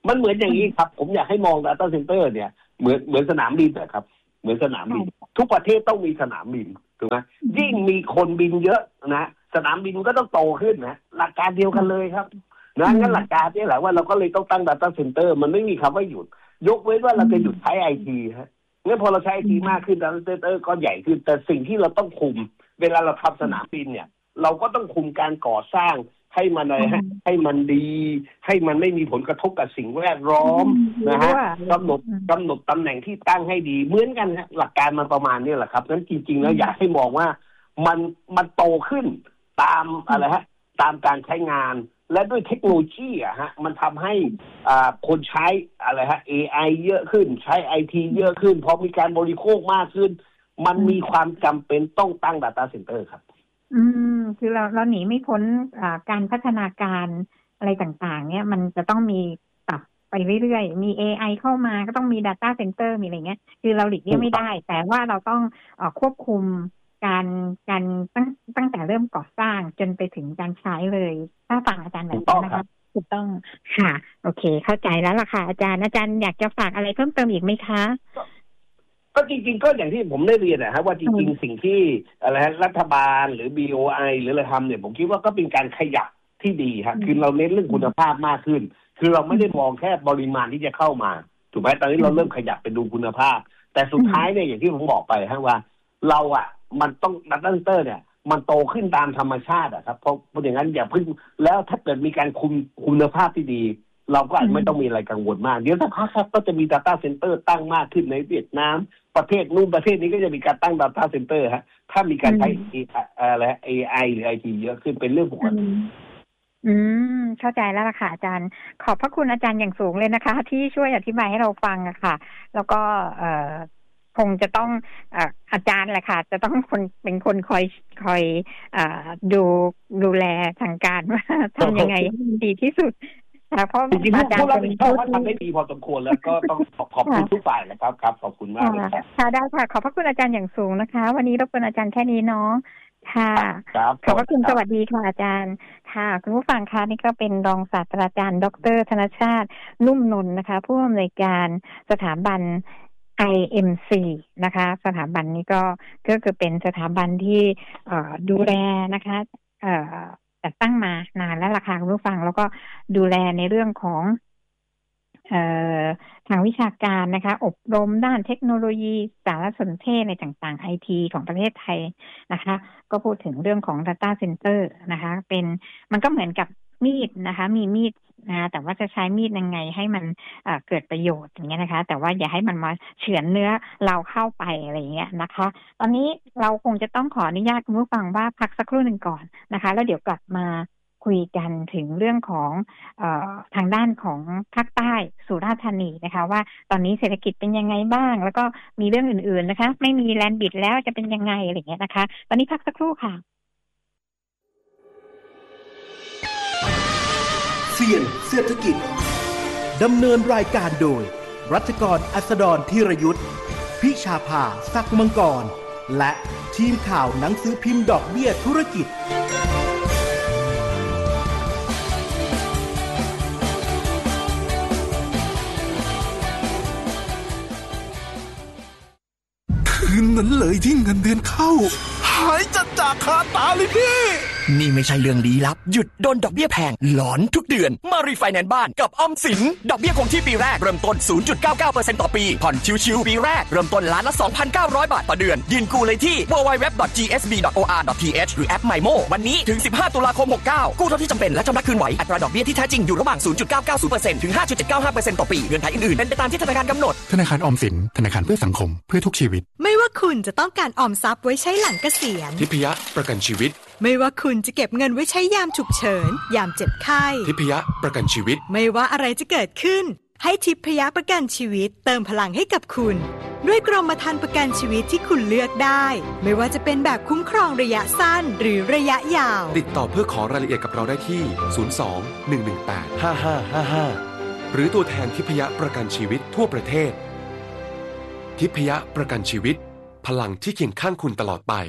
มันเหมือนอย่างนี้ครับผมอยากให้มอง data center เนี่ยเหมือนเหมือนสนามบินนะครับเหมือนสนามบินทุกประเทศต้องมีสนามบินถูกไหมยิ่งมีคนบินเยอะนะสนามบินก็ต้องโตขึ้นนะหลักการเดียวกันเลยครับนะงั้นหลักการนี่แหละว่าเราก็เลยต้องตั้ง data center มันไม่มีคำว่าหยุดยกเว้นว่าเราจะหยุดใช้ไอทีฮะงั้นพอเราใช้ไอทีมากขึ้น data center ก็ใหญ่ขึ้นแต่สิ่งที่เราต้องคุมเวลาเราทำสนามบินเนี่ยเราก็ต้องคุมการก่อสร้างให้มันอะไรฮะให้มันดีให้มันไม่มีผลกระทบกับสิ่งแวดล้อมนะฮะกำหนดกำหนดตำแหน่งที่ตั้งให้ดีเหมือนกันฮะหลักการมันประมาณนี้แหละครับนั้นจริงๆแล้วอยากให้มองว่ามันมันโตขึ้นตามอะไรฮะตามการใช้งานและด้วยเทคโนโลยีอะฮะมันทำให้อ่าคนใช้อะไรฮะ เอ ไอ เยอะขึ้นใช้ ไอ ที เยอะขึ้นพอมีการบริโภคมากขึ้นมันมีความจำเป็นต้องตั้ง data center ครับอืมคือเราเราหนีไม่พ้นอ่าการพัฒนาการอะไรต่างๆเนี่ยมันจะต้องมีปรับไปเรื่อยๆมี เอ ไอ เข้ามาก็ต้องมี data center มีอะไรเงี้ยคือเราหลีกเลี่ยงไม่ได้แต่ว่าเราต้องเอ่อควบคุมการการตั้งตั้งแต่เริ่มก่อสร้างจนไปถึงการใช้เลยถ้าฟังอาจารย์แบบนี้นะคะถูกต้องค่ะโอเคเข้าใจแล้วล่ะค่ะอาจารย์อาจารย์อยากจะฝากอะไรเพิ่มเติมอีกไหมคะก็จริงๆก็อย่างที่ผมได้เรียนนะฮะว่าจริงๆสิ่งที่อะไรรัฐบาลหรือ บี โอ ไอ หรืออะไรทำเนี่ยผมคิดว่าก็เป็นการขยับที่ดีครับคือเราเน้นเรื่องคุณภาพมากขึ้นคือเราไม่ได้มองแค่ปริมาณที่จะเข้ามาถูกไหมตอนนี้เราเริ่มขยับไปดูคุณภาพแต่สุดท้ายเนี่ยอย่างที่ผมบอกไปฮะว่าเราอ่ะมันต้อง data center เนี่ยมันโตขึ้นตามธรรมชาติอะครับเพราะเพราะอย่างนั้นอย่าเพิ่งแล้วถ้าเกิดมีการคุมคุณภาพที่ดีเราก็อาจไม่ต้องมีอะไรกังวลมากเดี๋ยวสักพักครับก็จะมี data center ตั้งมากขึ้นในเวียดนามประเทศนู้นประเทศนี้ก็จะมีการตั้ง data center ฮะถ้ามีการใช้อะไร เอ ไอ หรือ ไอ ที เยอะขึ้นเป็นเรื่องปกติอืมเข้าใจแล้วล่ะค่ะอาจารย์ขอบพระคุณอาจารย์อย่างสูงเลยนะคะที่ช่วยอธิบายให้เราฟังอะค่ะแล้วก็เอ่อคงจะต้องอ่าอาจารย์แหละค่ะจะต้องคนเป็นคนคอยคอยอ่าดูดูแลทางการว่าทำยังไงดีที่สุดเพราะจริงๆพวกเราเป็นผู้ว่าทำได้ดีพอสมควรแล้วก็ต้องขอบคุณทุกฝ่ายนะครับครับขอบคุณมากเลยครับค่ะได้ค่ะขอบพระคุณอาจารย์อย่างสูงนะคะวันนี้รบกวนอาจารย์แค่นี้เนาะค่ะขอบพระคุณสวัสดีค่ะอาจารย์ค่ะคุณผู้ฟังคะนี่ก็เป็นรองศาสตราจารย์ดร.ธนชาตินุ่มนนท์นะคะผู้อำนวยการสถาบัน ไอ เอ็ม ซี นะคะสถาบันนี้ก็ก็คือเป็นสถาบันที่เอ่อดูแลนะคะเอ่อจัดตั้งมานานแล้วล่ะค่ะคุณผู้ฟังแล้วก็ดูแลในเรื่องของเอ่อทางวิชาการนะคะอบรมด้านเทคโนโลยีสารสนเทศในต่างๆ ไอ ที ของประเทศไทยนะคะก็พูดถึงเรื่องของ data center นะคะเป็นมันก็เหมือนกับมีดนะคะมีมีดนะแต่ว่าจะใช้มีดยังไงให้มันเอ่อเกิดประโยชน์อย่างเงี้ยนะคะแต่ว่าอย่าให้มันมาเฉือนเนื้อเราเข้าไปอะไรอย่างเงี้ยนะคะตอนนี้เราคงจะต้องขออนุญาตคุณผู้ฟังว่าพักสักครู่หนึ่งก่อนนะคะแล้วเดี๋ยวกลับมาคุยกันถึงเรื่องของเอ่อทางด้านของภาคใต้สุราษฎร์ธานีนะคะว่าตอนนี้เศรษฐกิจเป็นยังไงบ้างแล้วก็มีเรื่องอื่นๆนะคะไม่มีแลนด์บิดแล้วจะเป็นยังไงอะไรอย่างเงี้ยนะคะตอนนี้พักสักครู่ค่ะเสี่ยงเศรษฐกิจดำเนินรายการโดยรัชกรอัสดรธีรยุทธพิชาภาศักดิ์มังกรและทีมข่าวหนังสือพิมพ์ดอกเบี้ยธุรกิจคืนนั้นเลยที่เงินเดือนเข้าหายจัดจากคาตาเลยพี่นี่ไม่ใช่เรื่องลี้ลับหยุดโดนดอกเบี้ยแพงหลอนทุกเดือนมารีไฟแนนซ์บ้านกับออมสินดอกเบี้ยคงที่ปีแรกเริ่มต้น ศูนย์จุดเก้าเก้าเปอร์เซ็นต์ ต่อปีผ่อนชิวๆปีแรกเริ่มต้นล้านละ สองพันเก้าร้อย บาทต่อเดือนยื่นกู้เลยที่ ดับเบิลยู ดับเบิลยู ดับเบิลยู ดอท จี เอส บี ดอท โอ อาร์ ดอท ที เอช หรือแอป ไมโม วันนี้ถึงสิบห้าตุลาคมหกเก้ากู้เท่าที่จำเป็นและชำระคืนไหวอัตราดอกเบี้ยที่แท้จริงอยู่ระหว่าง ศูนย์จุดเก้าเก้าศูนย์เปอร์เซ็นต์ ถึง ห้าจุดเจ็ดเก้าห้าเปอร์เซ็นต์ ต่อปีเงื่อนไขอื่นๆเป็นไปตามที่ธนาคารกำหนดธนาคารออมสินธนาคารเพื่อสังคมเพื่อทุกชีวิตไม่ว่าคุณจะต้องการออมทรัพย์ไว้ใช้หลังเกษียณทิพยประกันชีวิตไม่ว่าคุณจะเก็บเงินไว้ใช้ยามฉุกเฉินยามเจ็บไข้ทิพยประกันชีวิตไม่ว่าอะไรจะเกิดขึ้นให้ทิพยประกันชีวิตเติมพลังให้กับคุณด้วยกรมธรรม์ประกันชีวิตที่คุณเลือกได้ไม่ว่าจะเป็นแบบคุ้มครองระยะสั้นหรือระยะยาวติดต่อเพื่อขอรายละเอียดกับเราได้ที่ศูนย์ สอง หนึ่ง หนึ่ง แปด ห้า ห้า ห้า ห้าหรือตัวแทนทิพยประกันชีวิตทั่วประเทศทิพยประกันชีวิตพลังที่เคียงข้างคุณตลอดไป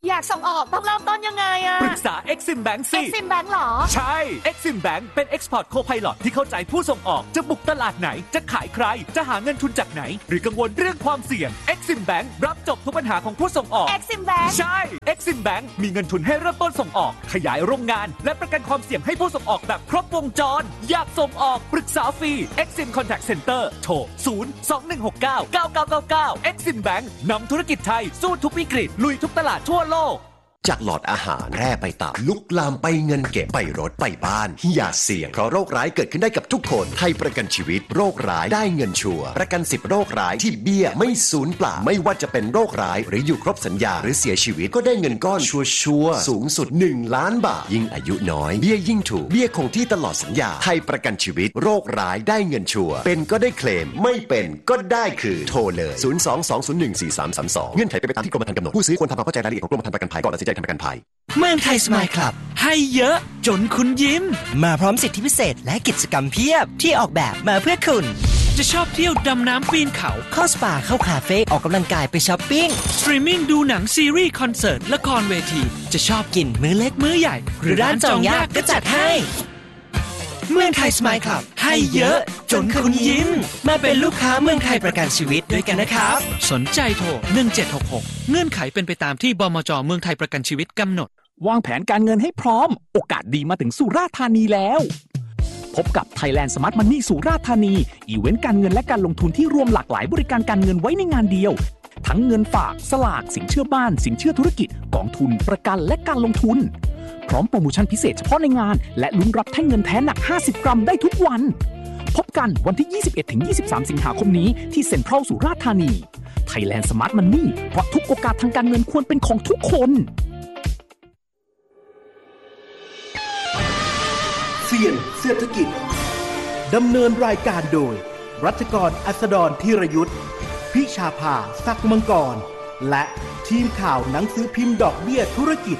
อยากส่งออกต้องเริ่มต้นยังไงอะปรึกษา Exim Bank สิ Exim Bank หรอใช่ Exim Bank เป็น Export Co-Pilot ที่เข้าใจผู้ส่งออกจะบุกตลาดไหนจะขายใครจะหาเงินทุนจากไหนหรือกังวลเรื่องความเสี่ยง Exim Bank รับจบทุกปัญหาของผู้ส่งออก Exim Bank ใช่ Exim Bank มีเงินทุนให้เริ่มต้นส่งออกขยายโรงงานและประกันความเสี่ยงให้ผู้ส่งออกแบบครบวงจรอยากส่งออกปรึกษาฟรี Exim Contact Center โทรศูนย์ สอง หนึ่ง หก เก้า เก้า เก้า เก้า เก้า Exim Bank นำธุรกิจไทยสู้ทุกวิกฤตลุยทุกตลาดทั่วโลกจากหลอดอาหารแพร่ไปตับลุกลามไปเงินเก็บไปรถไปบ้านอย่าเสี่ยงเพราะโรคร้ายเกิดขึ้นได้กับทุกคนไทยประกันชีวิตโรคร้ายได้เงินชัวร์ประกันสิบโรคร้ายที่เบี้ยไม่สูญเปล่าไม่ว่าจะเป็นโรคร้ายหรืออยู่ครบสัญญาหรือเสียชีวิตก็ได้เงินก้อนชัวร์สูงสุดหนึ่งล้านบาทยิ่งอายุน้อยเบี้ยยิ่งถูกเบี้ยคงที่ตลอดสัญญาไทยประกันชีวิตโรคร้ายได้เงินชัวร์เป็นก็ได้เคลมไม่เป็นก็ได้คือโทรเลยศูนย์ สอง สอง ศูนย์ หนึ่ง สี่ สาม สาม สองเงื่อนไขเป็นไปตามที่กรมธรรม์กำหนดผู้ซื้อควรทำความเข้าใจรายละเอียดของกรมธรรม์ประกันภัยก่อนตัดสินใจทำประกันภัยเมืองไทยสมายคลับให้เยอะจนคุณยิ้มมาพร้อมสิทธิพิเศษและกิจกรรมเพียบที่ออกแบบมาเพื่อคุณจะชอบเที่ยวดำน้ำปีนเขาเข้าสปาเข้าคาเฟ่ออกกำลังกายไปช้อปปิ้งสตรีมมิ่งดูหนังซีรีส์คอนเสิร์ตละครเวทีจะชอบกินมื้อเล็กมื้อใหญ่หรือร้านจองยากก็จัดให้เมืองไทยสมายคลับให้เยอะจนคุณยิ้มมาเป็นลูกค้าเมืองไทยประกันชีวิตด้วยกันนะครับสนใจโทรหนึ่ง เจ็ด หก หกเงื่อนไขเป็นไปตามที่บมจ.เมืองไทยประกันชีวิตกำหนดวางแผนการเงินให้พร้อมโอกาสดีมาถึงสุราษฎร์ธานีแล้วพบกับ Thailand Smart Money สุราษฎร์ธานีอีเวนต์การเงินและการลงทุนที่รวมหลากหลายบริการการเงินไว้ในงานเดียวทั้งเงินฝากสลากสินเชื่อบ้านสินเชื่อธุรกิจกองทุนประกันและการลงทุนพร้อมโปรโมชั่นพิเศษเฉพาะในงานและลุ้นรับแท่งเงินแท้หนักห้าสิบกรัมได้ทุกวันพบกันวันที่ ยี่สิบเอ็ดถึงยี่สิบสาม สิงหาคมนี้ที่เซ็นทรัลสุราษฎร์ธานี Thailand Smart Money เพราะทุกโอกาสทางการเงินควรเป็นของทุกคนเสี่ยงเศรษฐกิจดำเนินรายการโดยรัชกรอัสดรธีรยุทธพิชาภาศักดิ์มังกรและทีมข่าวหนังสือพิมพ์ดอกเบี้ยธุรกิจ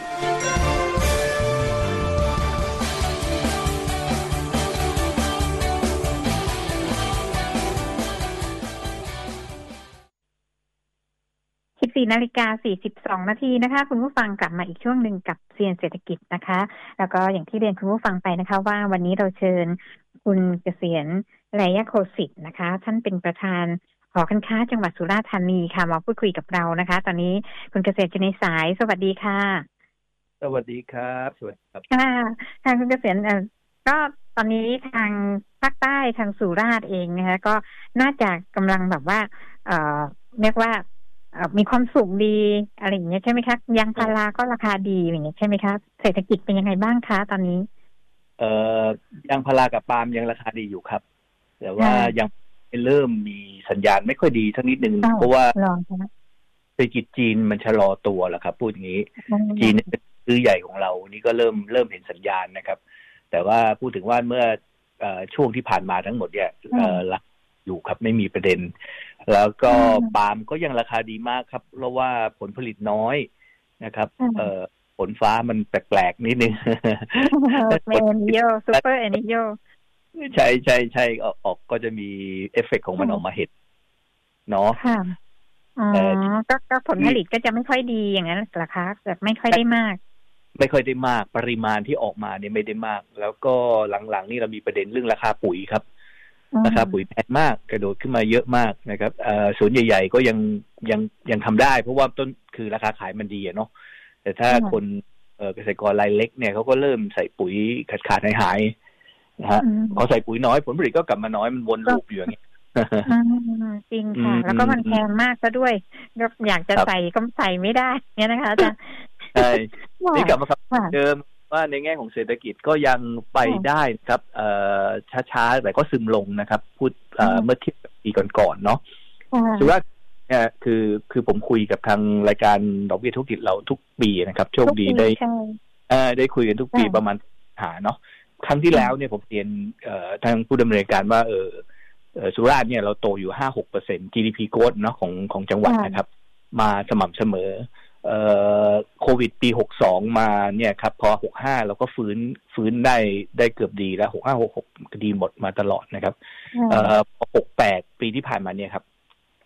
สิบสี่นาฬิกาสี่สิบสองนาทีนะคะคุณผู้ฟังกลับมาอีกช่วงหนึ่งกับเซียนเศรษฐกิจนะคะแล้วก็อย่างที่เรียนคุณผู้ฟังไปนะคะว่าวันนี้เราเชิญคุณเกษียณไลยโคสิทธิ์นะคะท่านเป็นประธานหอการค้าจังหวัดสุราษฎร์ธานีค่ะมาพูดคุยกับเรานะคะตอนนี้คุณเกษตรอยู่ในสายสวัสดีค่ะสวัสดีครับสวัสดีครับค่ะทางคุณเกษตรก็ตอนนี้ทางภาคใต้ทางสุราษฎร์เองนะคะก็น่าจะกำลังแบบว่าเอ่อเรียกว่ามีความสุขดีอะไรอย่างเงี้ยใช่ไหมคะยางพาราก็ราคาดีอย่างเงี้ยใช่ไหมคะเศรษฐกิจเป็นยังไงบ้างคะตอนนี้เอ่อยางพารากับปาล์มยังราคาดีอยู่ครับแต่ว่ายังเริ่มมีสัญญาณไม่ค่อยดีสักนิดนึงเพราะว่าเศรษฐกิจจีนมันชะลอตัวแล้วครับพูดอย่างนี้จีนเป็นซื้อใหญ่ของเรานี่ก็เริ่มเริ่มเห็นสัญญาณนะครับแต่ว่าพูดถึงว่าเมื่อช่วงที่ผ่านมาทั้งหมดเนี่ยราคาอยู่ครับไม่มีประเด็นแล้วก็ปาล์มก็ยังราคาดีมากครับเพราะว่าผลผลิตน้อยนะครับเอ่อฝนฟ้ามันแปลกๆนิดนึงเอนิโยซูเปอร์เอนิโยใช่ใช่ใช่ออกออกก็จะมีเอฟเฟกต์ของมันออกมาเห็นเนาะค่ะอ๋อก็ก็ผลผลิตก็จะไม่ค่อยดีอย่างนั้นเหรอคะแบบไม่ค่อยได้มากไม่ค่อยได้มากปริมาณที่ออกมาเนี่ยไม่ได้มากแล้วก็หลังๆนี่เรามีประเด็นเรื่องราคาปุ๋ยครับราคาปุ๋ยแพงมากกระโดดขึ้นมาเยอะมากนะครับเอ่อศูนย์ใหญ่ๆก็ยังยังยังทำได้เพราะว่าต้นคือราคาขายมันดีเนาะแต่ถ้าคนเอ่อเกษตรกรรายเล็กเนี่ยเขาก็เริ่มใส่ปุ๋ยขาดขาดหายหายนะฮะพอใส่ปุ๋ยน้อยผลผลิตก็กลับมาน้อยมันวนลูปอยู่อย่างนี้จริงค่ะแล้วก็มันแพงมากซะด้วยก็อยากจะใส่ก็ใส่ไม่ได้เนี่ยนะคะอาจารย์ใช่นี่กลับมาครับเดิมว่าในแง่ของเศรษฐกิจก็ยังไปได้ครับเอ่อช้าๆแต่ก็ซึมลงนะครับพูดเอ่อเมื่อเทียบกับปีก่อนๆเนาะถือว่าเนี่ยคือคือผมคุยกับทางรายการดอกเบี้ยธุรกิจเราทุกปีนะครับโชคดีได้เอ่อได้คุยกันทุกปีประมาณหาเนาะครั้งที่แล้วเนี่ยผมเรียนเอ่อทางผู้ดำเนินการว่าเออเอ่อสุราษฎร์เนี่ยเราโตอยู่ ห้าหกเปอร์เซ็นต์ จี ดี พี growth เนาะของของจังหวัดนะครับมาสม่ำเสมอเอ่อโควิดปีหกสองมาเนี่ยครับพอหกห้าเราก็ฟื้นฟื้นได้ได้เกือบดีแล้วหกห้า หกหกก็ดีหมดมาตลอดนะครับเอ่อหกแปดปีที่ผ่านมาเนี่ยครับค่ะ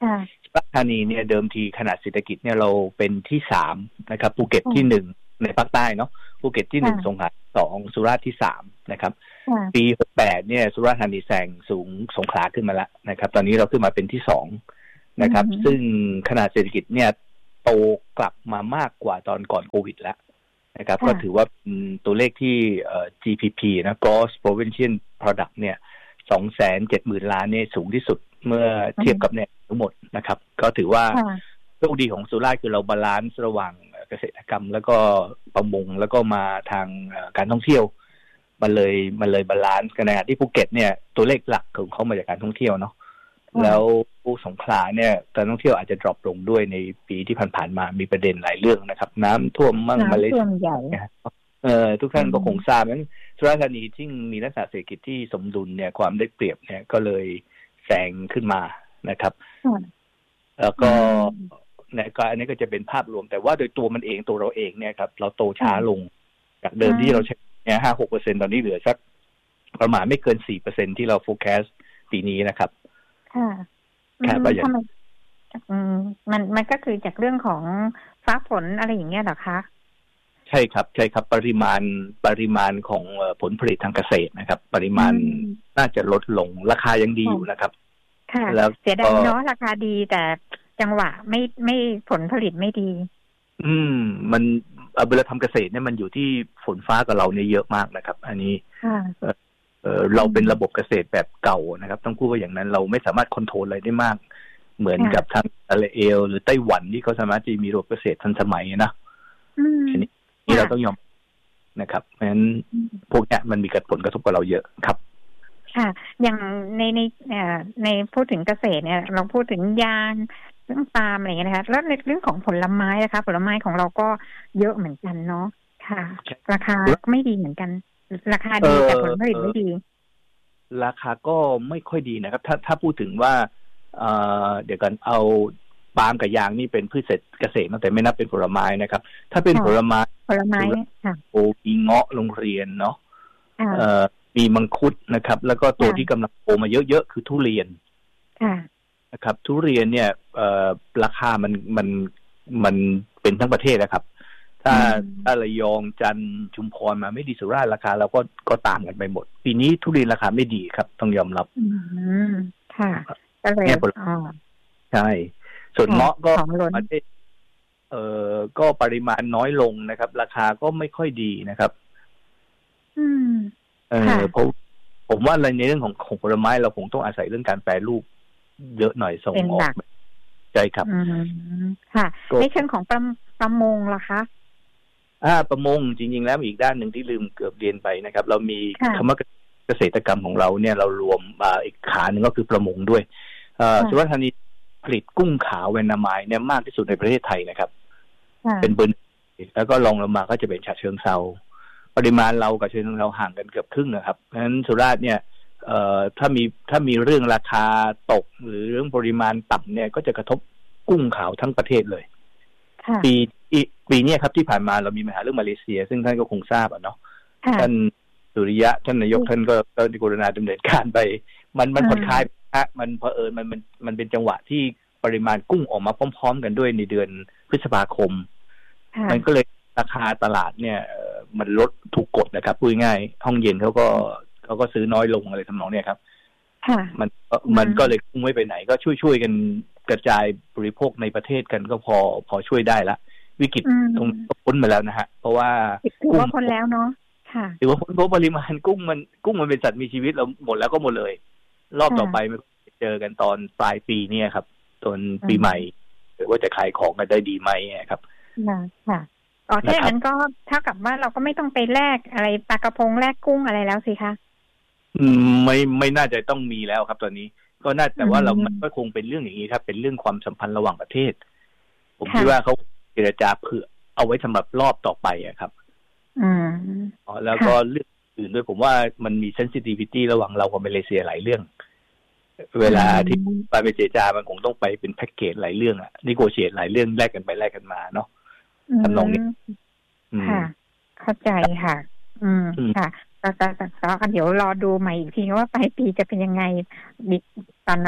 สุราษฎร์ธานีเนี่ยเดิมทีขนาดเศรษฐกิจเนี่ยเราเป็นที่สามนะครับภูเก็ตที่หนึ่งในภาคใต้เนาะภูเก็ตที่หนึ่งสงขลาสองสุราษฎร์ที่สามนะครับปีหกแปดเนี่ยสุราษฎร์ธานีแซงสูงสงขลาขึ้นมาแล้วนะครับตอนนี้เราขึ้นมาเป็นที่สองนะครับซึ่งขนาดเศรษฐกิจเนี่ยโตกลับมามากกว่าตอนก่อนโควิดแล้วนะครับก็ถือว่าเป็นตัวเลขที่เอ่อ จี พี พี นะ Gross Provincial Product เนี่ย สองแสนเจ็ดหมื่น ล้านเนี่ยสูงที่สุดเมื่อเทียบกับเนี่ยทั้งหมดนะครับก็ถือว่าโชคดีของสุราษฎร์คือเราบาลานซ์ระหว่างเกษตรกรรมแล้วก็ประมงแล้วก็มาทางการท่องเที่ยวมันเลยมันเลยบาลานซ์กันนะที่ภูเก็ตเนี่ยตัวเลขหลักของเขามาจากการท่องเที่ยวเนาะแล้วสงขลาเนี่ยการท่องเที่ยวอาจจะดรอปลงด้วยในปีที่ผ่านๆมามีประเด็นหลายเรื่องนะครับน้ำท่วมมั่งมาเลเซียเอ่อทุกท่านก็คงทราบนั้นสุราษฎร์ธานีที่มีลักษณะเศรษฐกิจที่สมดุลเนี่ยความได้เปรียบเนี่ยก็เลยแซงขึ้นมานะครับแล้วก็เนี่ยก็อันนี้ก็จะเป็นภาพรวมแต่ว่าโดยตัวมันเองตัวเราเองเนี่ยครับเราโตช้าลงจากเดิมที่เราใช้เนี่ย ห้าหกเปอร์เซ็นต์ ตอนนี้เหลือสักประมาณไม่เกิน สี่เปอร์เซ็นต์ ที่เรา forecast ปีนี้นะครับค่ะค่ะก็อย่างอืมมันมันก็คือจากเรื่องของฟ้าฝนอะไรอย่างเงี้ยเหรอคะใช่ครับใช่ครับปริมาณปริมาณของผลผลิตทางเกษตรนะครับปริมาณน่าจะลดลงราคายังดีอยู่นะครับค่ะแล้วเสียดายเนาะราคาดีแต่จังหวะไม่ไม่ผลผลิตไม่ดีอืมมันเวลาทำเกษตรเนี่ยมันอยู่ที่ฝนฟ้ากับเราเนี่ยเยอะมากนะครับอันนี้เออเราเป็นระบบเกษตรแบบเก่านะครับต้องพูดว่าอย่างนั้นเราไม่สามารถคอนโทรลอะไรได้มากเหมือนกับทางอิสราเอลหรือไต้หวันที่เขาสามารถจะมีระบบเกษตรทันสมัยนะอันนี้ที่เราต้องยอมนะครับเพราะฉะนั้นพวกนี้มันมีผลกระทบกับเราเยอะครับค่ะอย่างในในในพูดถึงเกษตรเนี่ยเราพูดถึงยางเรื่องปาล์มอะไรอย่างเงี้ยนะคะแล้วในเรื่องของผลไม้นะคะผลไม้ของเราก็เยอะเหมือนกันเนาะค่ะราคาไม่ดีเหมือนกันราคาดีแต่ผลผลิตไม่ดีราคาก็ไม่ค่อยดีนะครับถ้าถ้าพูดถึงว่าเอ่อเดี๋ยวกันเอาปาล์มกับยางนี่เป็นพืชเกษตรแต่ไม่นับเป็นผลไม้นะครับถ้าเป็นผลไม้ผลไม้ค่ะโอ้มีเงาะโรงเรียนเนาะเอ่อมีมังคุดนะครับแล้วก็ตัวที่กำลังโตมาเยอะๆคือทุเรียนนะครับทุเรียนเนี่ยเอ่อราคามันมันมันเป็นทั้งประเทศนะครับถ้าถ้าระยองจันทร์ชุมพรมาไม่ดีสุราษฎร์ราคาเราก็ก็ตามกันไปหมดปีนี้ทุเรียนราคาไม่ดีครับต้องยอมรับอืมค่ะก็เลยอ๋อใช่ส่วนเงาะก็ประเทศเอ่อก็ปริมาณน้อยลงนะครับราคาก็ไม่ค่อยดีนะครับอืมเออผมผมว่าในเรื่องของของผลไม้เราคงต้องอาศัยเรื่องการแปรรูปเยอะหน่อยส่งออกใช่ครับค่ะในเชิงของประประมงล่ะคะอ่าประมงจริงๆแล้วอีกด้านหนึ่งที่ลืมเกือบเรียนไปนะครับเรามีคำว่าเกษตรกรรมของเราเนี่ยเรารวมมาอีกขาหนึ่งก็คือประมงด้วยเอ่อสุราษฎร์ธานีผลิตกุ้งขาวแวนนามายเนี่ยมากที่สุดในประเทศไทยนะครับเป็นเบอร์แล้วก็รองลงมาก็จะเป็นฉะเชิงเทราปริมาณเรากับฉะเชิงเทราห่างกันเกือบครึ่งนะครับเพราะฉะนั้นสุราษฎร์เนี่ยเอ่อถ้ามีถ้ามีเรื่องราคาตกหรือเรื่องปริมาณต่ำเนี่ยก็จะกระทบกุ้งขาวทั้งประเทศเลยปีปีนี้ครับที่ผ่านมาเรามีปัญหาเรื่องมาเลเซียซึ่งท่านก็คงทราบอ่ะเนาะท่านสุริยะท่านนายกท่านก็ก็กรุณาดำเนินการไปมันมันผ่อนคลายฮะมันเผอิญมันมันมันเป็นจังหวะที่ปริมาณกุ้งออกมาพร้อมๆกันด้วยในเดือนพฤษภาคมมันก็เลยราคาตลาดเนี่ยมันลดถูกกดนะครับพูดง่ายห้องเย็นเขาก็เขาก็ซื้อน้อยลงอะไรทำนองเนี้ยครับมันมันก็เลยกุ้งไม่ไปไหนก็ช่วยๆกันกระจายบริโภคในประเทศกันก็พอพอช่วยได้ละวิกฤตตรงก็พ้นมาแล้วนะฮะเพราะว่าถือว่าพ้นแล้วเนาะค่ะถือว่าพ้นเพราะปริมาณกุ้งมันกุ้งมันเป็นสัตว์มีชีวิตเราหมดแล้วก็หมดเลยรอบต่อไปมันเจอกันตอนปลายปีเนี่ยครับตอนปีใหม่หรือว่าจะขายของกันได้ดีไหมครับค่ะอ๋อถ้าอย่างนั้นก็เท่ากับว่าเราก็ไม่ต้องไปแลกอะไรปลากระพงแลกกุ้งอะไรแล้วสิคะอืมไม่ไม่น่าจะต้องมีแล้วครับตอนนี้ก็น่าแต่ว่าเราก็คงเป็นเรื่องอย่างนี้ครับเป็นเรื่องความสัมพันธ์ระหว่างประเทศผมคิดว่าเขาเจรจาเผื่อเอาไว้สำหรับรอบต่อไปอะครับอืมอ๋อแล้วก็เรื่องอื่นด้วยผมว่ามันมี sensitivity ระหว่างเรากับมาเลเซียหลายเรื่องเวลาที่ไปไปเจรจามันคงต้องไปเป็นแพ็กเกจหลายเรื่องอะนิโกเชียตหลายเรื่องแลกกันไปแลกกันมาเนาะทำนองนี้ค่ะเข้าใจค่ะอืมค่ะแต่แต่แต่ก็เดี๋ยวรอดูใหม่อีกทีว่าปลายปีจะเป็นยังไงตอนนั้น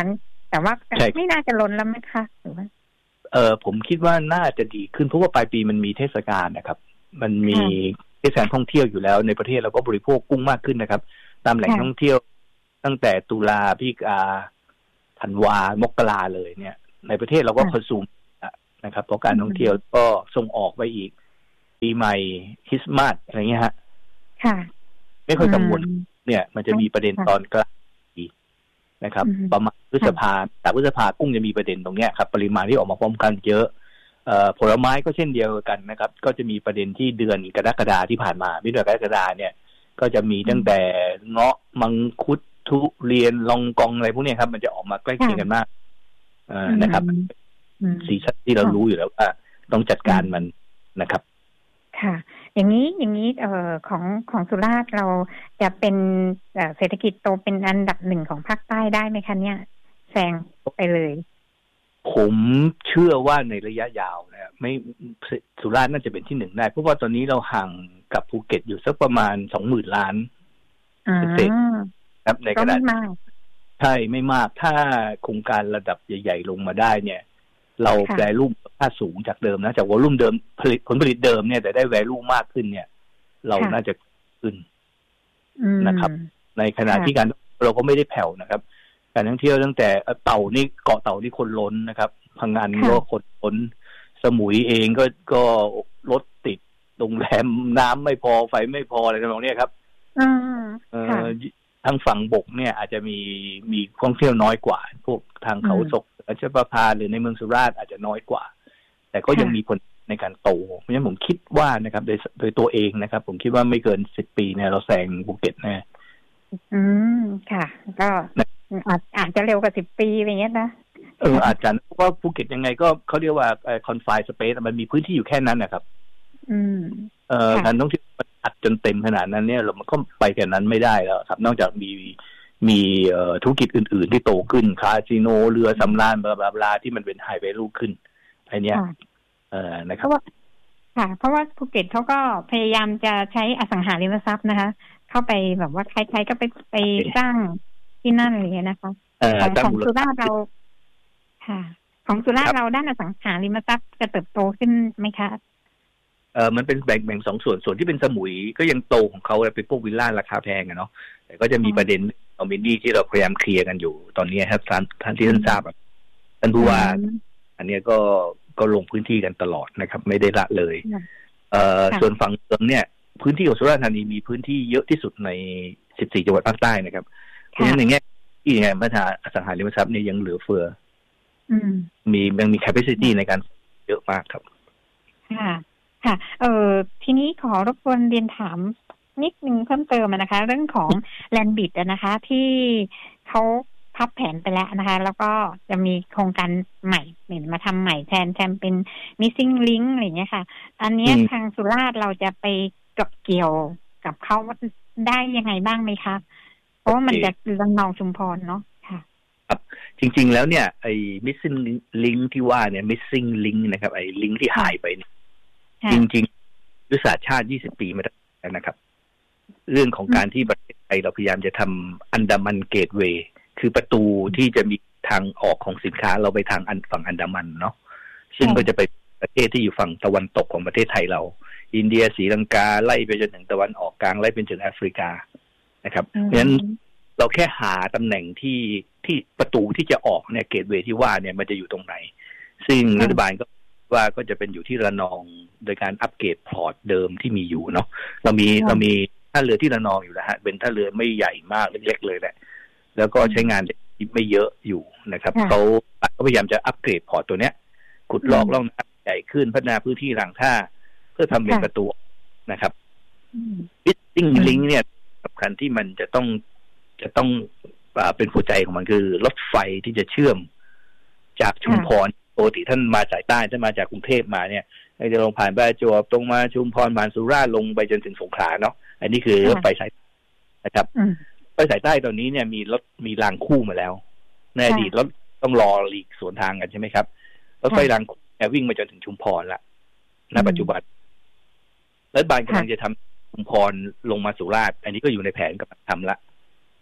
แต่ว่าไม่น่าจะล้นแล้วไหมคะหรือว่าเออผมคิดว่าน่าจะดีขึ้นเพราะว่าปลายปีมันมีเทศกาลนะครับมันมีเทศกาลท่องเที่ยวอยู่แล้วในประเทศเราก็บริโภคกุ้งมากขึ้นนะครับตามแหล่งท่องเที่ยวตั้งแต่ตุลาพฤศจิกาธันวามกราเลยเนี่ยในประเทศเราก็คอนซูมนะครับเพราะการท่องเที่ยวก็ส่งออกไปอีกปีใหม่คริสต์มาสอะไรเงี้ยฮะค่ะไม่ค่อยกังวลเนี่ยมันจะมีประเด็นตอนกลางปีนะครับประมาณพฤษภาแต่พฤษภากุ้งจะมีประเด็นตรงเนี้ยครับปริมาณที่ออกมาพร้อมกันเยอะเอ่อผลไม้ก็เช่นเดียวกันนะครับก็จะมีประเด็นที่เดือนกรกฎาคมที่ผ่านมามิถุนายนกรกฎาคมเนี่ยก็จะมีตั้งแต่เงาะมังคุดทุเรียนลองกองอะไรพวกนี้ครับมันจะออกมาใกล้เคียงกันมากเอ่อนะครับสีสันที่เรารู้อยู่แล้วว่าต้องจัดการมันนะครับค่ะอย่างนี้อย่างนี้เอ่อของของสุราษฎร์เราจะเป็นเศรษฐกิจโตเป็นอันดับหนึ่งของภาคใต้ได้ไหมคะเนี่ยแซงไปเลยผมเชื่อว่าในระยะยาวนะไม่สุราษฎร์น่าจะเป็นที่หนึ่งได้เพราะว่าตอนนี้เราห่างกับภูเก็ตอยู่สักประมาณสองหมื่นล้านเศษครับในขณะใช่ไม่มากถ้าโครงการระดับใหญ่ๆลงมาได้เนี่ยเราแวลูค่าสูงจากเดิมนะจากวอลุ่มเดิมผลิตผลผลิตเดิมเนี่ยแต่ได้แวลูมากขึ้นเนี่ยเราน่าจะขึ้นนะครับในขณะที่การเราก็ไม่ได้แผ่วนะครับการท่องเที่ยวตั้งแต่เต่านี่เกาะเต่านี่คนล้นนะครับพังงานก็คนล้นสมุยเองก็ก็รถติดโรงแรมน้ำไม่พอไฟไม่พออะไรต่างๆเนี่ยครับทางฝั่งบกเนี่ยอาจจะมีมีท่องเที่ยวน้อยกว่าพวกทางเขาศกราชประภาหรือในเมืองสุราษฎร์อาจจะน้อยกว่าแต่ก็ยังมีผลในการโตเพราะฉะนั้นผมคิดว่านะครับโดยโดยตัวเองนะครับผมคิดว่าไม่เกินสิบปีเนี่ยเราแซงภูเก็ตแน่อืมค่ะก็อาจอาจจะเร็วกว่าสิบปีอะไรเงี้ยนะเอออาจจะเพราะว่าภูเก็ตยังไงก็เขาเรียกว่าเอ่อ confined space มันมีพื้นที่อยู่แค่นั้นนะครับอืมเอ่อการท่องเที่ยวมันอัดจนเต็มขนาดนั้นเนี่ยเรามันก็ไปแค่นั้นไม่ได้แล้วครับนอกจากมีมีเอ่อธุรกิจอื่นๆที่โตขึ้นคาสิโนเรือสำราญบลาบลาที่มันเป็นไฮเวลูขึ้นไอ้เนี้ยเอ่อนะครับเพราะว่าค่ะเพราะว่าภูเก็ตเขาก็พยายามจะใช้อสังหาริมทรัพย์นะคะเข้าไปแบบว่าใครๆก็ไปไปสร้างที่นั่นอะไรอย่างเงี้ยนะคะของของสุราษฎร์เราค่ะของสุราษฎร์เราด้านอสังหาริมทรัพย์จะเติบโตขึ้นไหมคะเออมันเป็นแบ่งแบ่งสองส่วนส่วนที่เป็นสมุยก็ยังโตของเขาเป็นพวกวิลล่าราคาแพงอะเนาะแต่ก็จะมีประเด็นเอามินดี้ที่เราพยายามเคลียร์กันอยู่ตอนนี้ครับท่านท่านที่ท่านทราบท่านผู้ว่าอันนี้ก็ก็ลงพื้นที่กันตลอดนะครับไม่ได้ละเลยเอ่อส่วนฝั่งเมืองเนี่ยพื้นที่ของสุราษฎร์ธานีมีพื้นที่เยอะที่สุดในสิบสี่จังหวัดภาคใต้นะครับเพราะฉะนั้นในแง่ที่ไงพัฒนาอสังหาริมทรัพย์เนี่ยยังเหลือเฟือมียังมี capacity ในการเยอะมากครับค่ะค่ะเอ่อทีนี้ขอรบกวนเรียนถามนิดนึงเพิ่มเติมนะคะเรื่องของแลนด์บิดนะคะที่เขาพับแผนไปแล้วนะคะแล้วก็จะมีโครงการใหม่เหมือนมาทำใหม่แทนแทนเป็น missing link อะไรอย่างเงี้ยค่ะอันนี้ทางสุราษฎร์เราจะไปเก็บเกี่ยวกับเขาได้ยังไงบ้างไหมคะเพราะว่ามันจะระนองชุมพรเนาะค่ะครับจริงๆแล้วเนี่ยไอ้ missing link ที่ว่าเนี่ย missing link นะครับไอ้ลิงก์ที่หายไปเนี่ยจริงๆยุทธศาสตร์ชาติยี่สิบปีมาแล้วนะครับเรื่องของการที่ประเทศไทยเราพยายามจะทำอันดามันเกตเวย์คือประตูที่จะมีทางออกของสินค้าเราไปทางฝั่งอันดามันเนาะซึ่งก็จะไปประเทศที่อยู่ฝั่งตะวันตกของประเทศไทยเราอินเดียศรีลังกาไล่ไปจนถึงตะวันออกกลางไล่ไปถึงแอฟริกานะครับเพราะฉะนั้นเราแค่หาตำแหน่งที่ที่ประตูที่จะออกเนี่ยเกตเวย์ที่ว่าเนี่ยมันจะอยู่ตรงไหนซึ่งรัฐบาลก็ว่าก็จะเป็นอยู่ที่ระนองโดยการอัปเกรดพอร์ตเดิมที่มีอยู่เนาะเรามีเรามีท่าเรือที่ระนองอยู่แล้วฮะเป็นท่าเรือไม่ใหญ่มากเล็กๆเลยแหละแล้วก็ใช้งานไม่เยอะอยู่นะครับเขาก็พยายามจะอัปเกรดพอร์ตตัวเนี้ยขุดลอกล่องน้ำใหญ่ขึ้นพัฒนาพื้นที่หลังท่าเพื่อทำเป็นประตูนะครับฟิตติ้งลิงก์เนี่ยสำคัญที่มันจะต้องจะต้องเป็นหัวใจของมันคือรถไฟที่จะเชื่อมจากชุมพรปกติท่านมาสายใต้ท่านมาจากกรุงเทพมาเนี่ยจะลงผ่านประจวบตรงมาชุมพรผ่านสุราษฎร์ลงไปจนถึงสงขลาเนาะอันนี้คือรถไฟสายนะครับรถไฟสายใต้ตอนนี้เนี่ยมีรถมีรางคู่มาแล้วในอดีตรถต้องรอหลีกสวนทางกันใช่ไหมครับรถไฟรางคู่วิ่งมาจนถึงชุมพรละณปัจจุบันรัฐบาลกำลังจะทำชุมพรลงมาสุราษฎร์อันนี้ก็อยู่ในแผนกำลังทำละ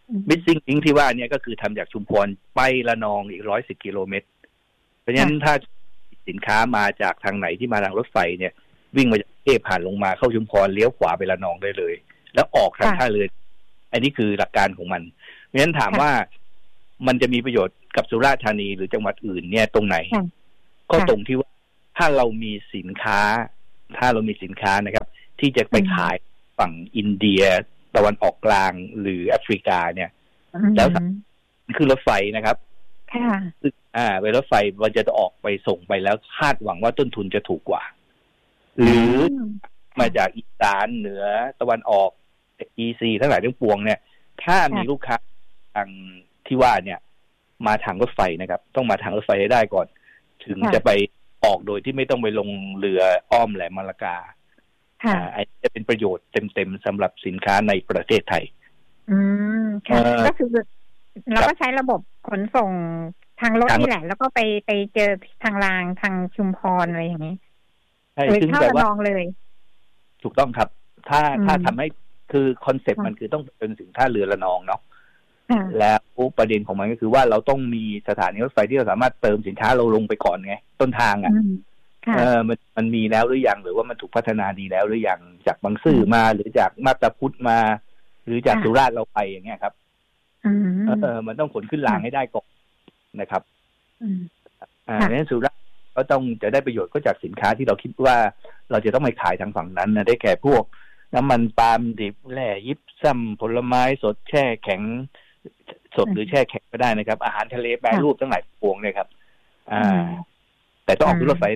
missing link ที่ว่าเนี่ยก็คือทำจากชุมพรไประนองอีกร้อยสิบกิโลเมตรเพราะฉะนั้นถ้าสินค้ามาจากทางไหนที่มาทางรถไฟเนี่ยวิ่งมาจากเทพผ่านลงมาเข้าชุมพรเลี้ยวขวาไประนองได้เลยแล้วออกทางท่าเรืออันนี้คือหลักการของมันเพราะฉะนั้นถามว่ามันจะมีประโยชน์กับสุราษฎร์ธานีหรือจังหวัดอื่นเนี่ยตรงไหนก็ตรงที่ว่าถ้าเรามีสินค้าถ้าเรามีสินค้านะครับที่จะไปขายฝั่งอินเดียตะวันออกกลางหรือแอฟริกาเนี่ยแล้วคือรถไฟนะครับค่ะอ่าไปรถไฟมันจะออกไปส่งไปแล้วคาดหวังว่าต้นทุนจะถูกกว่าหรือมาจากอีสานเหนือตะวันออก อี ซี ทั้งหลายทั้งปวงเนี่ยถ้ามีลูกค้าทางที่ว่าเนี่ยมาทางรถไฟนะครับต้องมาทางรถไฟให้ได้ก่อนถึงจะไปออกโดยที่ไม่ต้องไปลงเรืออ้อมแหลมมะละกาอ่าอันนี้จะเป็นประโยชน์เต็มๆสำหรับสินค้าในประเทศไทยอืมค่ะก็คือเราก็ใช้ระบบขนส่งทางรถนี่แหละแล้วก็ไปไปเจอทางรางทางชุมพรอะไรอย่างนี้หรือเข้าระนองเลยถูกต้องครับถ้าถ้าทำให้คือคอนเซ็ปต์มันคือต้องเป็นถึงท่าเรือระนองเนาะแล้วประเด็นของมันก็คือว่าเราต้องมีสถานีรถไฟที่เราสามารถเติมสินค้าเราลงไปก่อนไงต้นทางอ่ะเออมันมันมีแล้วหรือยังหรือว่ามันถูกพัฒนาดีแล้วหรือยังจากบางซื่อมาหรือจากมาบตาพุธมาหรือจากสุราษฎร์เราไปอย่างเงี้ยครับเออมันต้องขนขึ้นรางให้ได้ก่อนนะครับอ่าเพราะฉะนั้นสุราษฎร์ก็ต้องจะได้ประโยชน์ก็จากสินค้าที่เราคิดว่าเราจะต้องไปขายทางฝั่งนั้นนะได้แก่พวกน้ำมันปาล์มดิบแร่ยิบซ้ำผลไม้สดแช่แข็งสดหรือแช่แข็งก็ได้นะครับอาหารทะเลแปรรูปทั้งหลายพวงเนี่ยครับอ่าแต่ต้องออกด้วยรถไฟ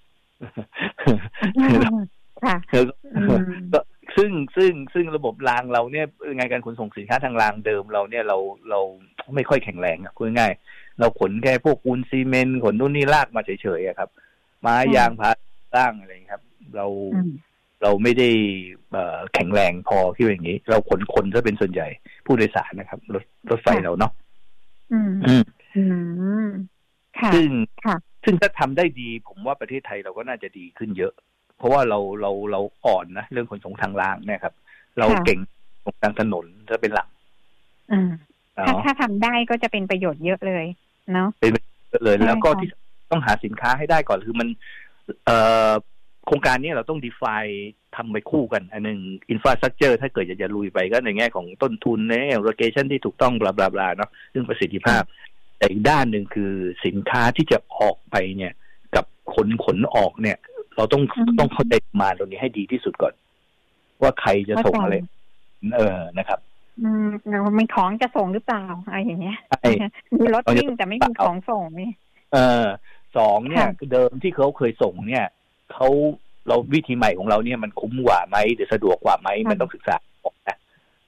ค่ะซึ่งซึ่งซึ่งระบบรางเราเนี่ยงานการขนส่งสินค้าทางรางเดิมเราเนี่ยเราเราไม่ค่อยแข็งแรงอ่ะพูดง่ายเราขนแค่พวกปูนซีเมนต์ขนนู่นนี่ลากมาเฉยๆอ่ะครับไม้ยางพาร่างอะไรครับเราเราไม่ได้แข็งแรงพอที่อย่างนี้เราขนคนซะเป็นส่วนใหญ่ผู้โดยสารนะครับรถรถไฟเราเนาะซึ่งซึ่งถ้าทำได้ดีผมว่าประเทศไทยเราก็น่าจะดีขึ้นเยอะเพราะว่าเราเราเราอ่อนนะเรื่องขนส่งทางรางเนี่ยครับเราเก่งขนส่งทางถนนจะเป็นหลักถ้าถ้าทำได้ก็จะเป็นประโยชน์เยอะเลยเนาะเป็นเยอะเลยแล้วก็ที่ต้องหาสินค้าให้ได้ก่อนคือมันเอ่อโครงการนี้เราต้อง define ทำไปคู่กันอันหนึ่ง infrastructure ถ้าเกิดอยากจะลุยไปก็ในแง่ของต้นทุนในแง่ location ที่ถูกต้องบลาบลาบลาเนาะเรื่องประสิทธิภาพแต่อีกด้านหนึ่งคือสินค้าที่จะออกไปเนี่ยกับขนขนออกเนี่ยเราต้องต้องเข้าใจมาตรงนี้ให้ดีที่สุดก่อนว่าใครจะส่งอะไรเออนะครับอืมมีของจะส่งหรือเปล่าอะไรอย่างเงี้ยมีรถวิ่งแต่ไม่มีของส่งนี่เออสองเนี่ยเดิมที่เขาเคยส่งเนี่ยเขาเราวิธีใหม่ของเราเนี่ยมันคุ้มกว่าไหมหรือสะดวกกว่าไหมมันต้องศึกษาออกนะ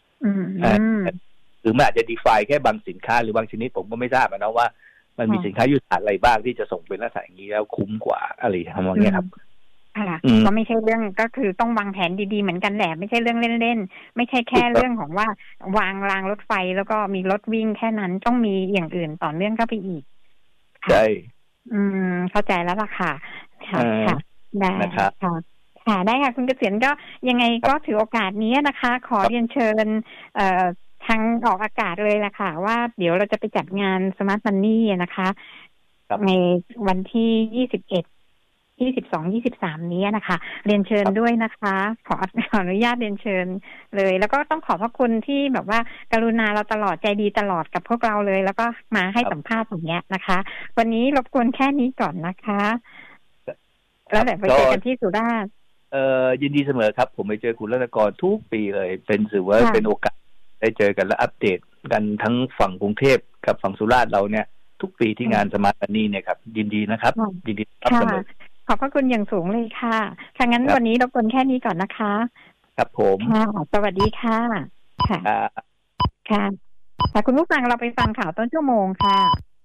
หรือมันอาจจะ define แค่บางสินค้าหรือบางชนิดผมก็ไม่ทราบนะว่ามันมีสินค้ายุทธศาสตร์อะไรบ้างที่จะส่งเป็นลักษณะอย่างนี้แล้วคุ้มกว่าอะไรทำนองนี้ครับค่ะก็ไม่ใช่เรื่องก็คือต้องวางแผนดีๆเหมือนกันแหละไม่ใช่เรื่องเล่นๆไม่ใช่แค่เรื่องของว่าวางรางรถไฟแล้วก็มีรถวิ่งแค่นั้นต้องมีอย่างอื่นต่อเนื่องเข้าไปอีกใช่อืมเข้าใจแล้วล่ะค่ะค่ะค่ะได้ค่ะค่ะได้ค่ะคุณเกษียณก็ยังไงก็ถือโอกาสนี้นะคะขอเรียนเชิญเอ่อทางออกอากาศเลยล่ะค่ะว่าเดี๋ยวเราจะไปจัดงาน Smart Money นะคะในวันที่ยี่สิบเอ็ดยี่สิบสอง ยี่สิบสามนี้นะคะเรียนเชิญด้วยนะคะขอขออนุญาตเรียนเชิญเลยแล้วก็ต้องขอบพระคุณที่แบบว่ากรุณาเราตลอดใจดีตลอดกับพวกเราเลยแล้วก็มาให้สัมภาษณ์อย่างเงี้ยนะคะวันนี้รบกวนแค่นี้ก่อนนะคะแล้วเดี๋ยวไปเจอกันที่สุราษฎร์เอ่อยินดีเสมอครับผมไปเจอคุณรัตนกรทุกปีเลยเป็นถือว่าเป็นโอกาสได้เจอกันและอัปเดตกันทั้งฝั่งกรุงเทพกับฝั่งสุราษฎร์เราเนี่ยทุกปีที่งานสมาร์ทมันนี่เนี่ยครับยินดีนะครับยินดีครับเสมอขอบพระคุณอย่างสูงเลยค่ะถ้างั้นวันนี้รบกวนแค่นี้ก่อนนะคะครับผมค่ะสวัสดีค่ะค่ะค่ะแต่คุณผู้ฟังเราไปฟังข่าวต้นชั่วโมงค่ะ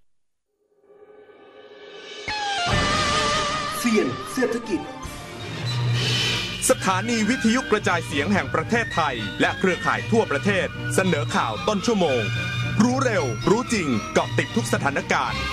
เสี่ยงเศรษฐกิจสถานีวิทยุกระจายเสียงแห่งประเทศไทยและเครือข่ายทั่วประเทศเสนอข่าวต้นชั่วโมงรู้เร็วรู้จริงเกาะติดทุกสถานการณ์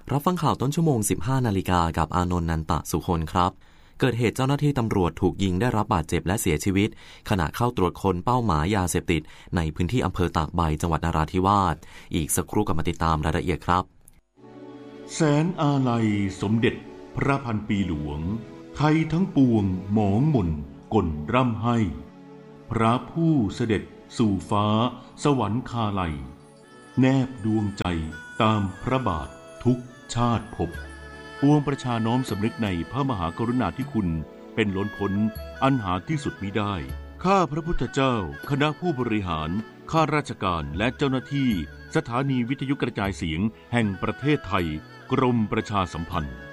รับฟังข่าวต้นชั่วโมง สิบห้านาฬิกากับอานนท์นันตะสุคนครับเกิดเหตุเจ้าหน้าที่ตำรวจถูกยิงได้รับบาดเจ็บและเสียชีวิตขณะเข้าตรวจค้นเป้าหมายยาเสพติดในพื้นที่อำเภอตากใบจังหวัดนราธิวาสอีกสักครู่กลับมาติดตามรายละเอียดครับแสนอาลัยสมเด็จพระพันปีหลวงไทยทั้งปวงหมองหม่นก่นร่ำให้พระผู้เสด็จสู่ฟ้าสวรรคาลัยแนบดวงใจตามพระบาททุกชาติภพปวงประชาน้อมสำนึกในพระมหากรุณาธิคุณเป็นล้นพ้นอันหาที่สุดมิได้ข้าพระพุทธเจ้าคณะผู้บริหารข้าราชการและเจ้าหน้าที่สถานีวิทยุกระจายเสียงแห่งประเทศไทยกรมประชาสัมพันธ์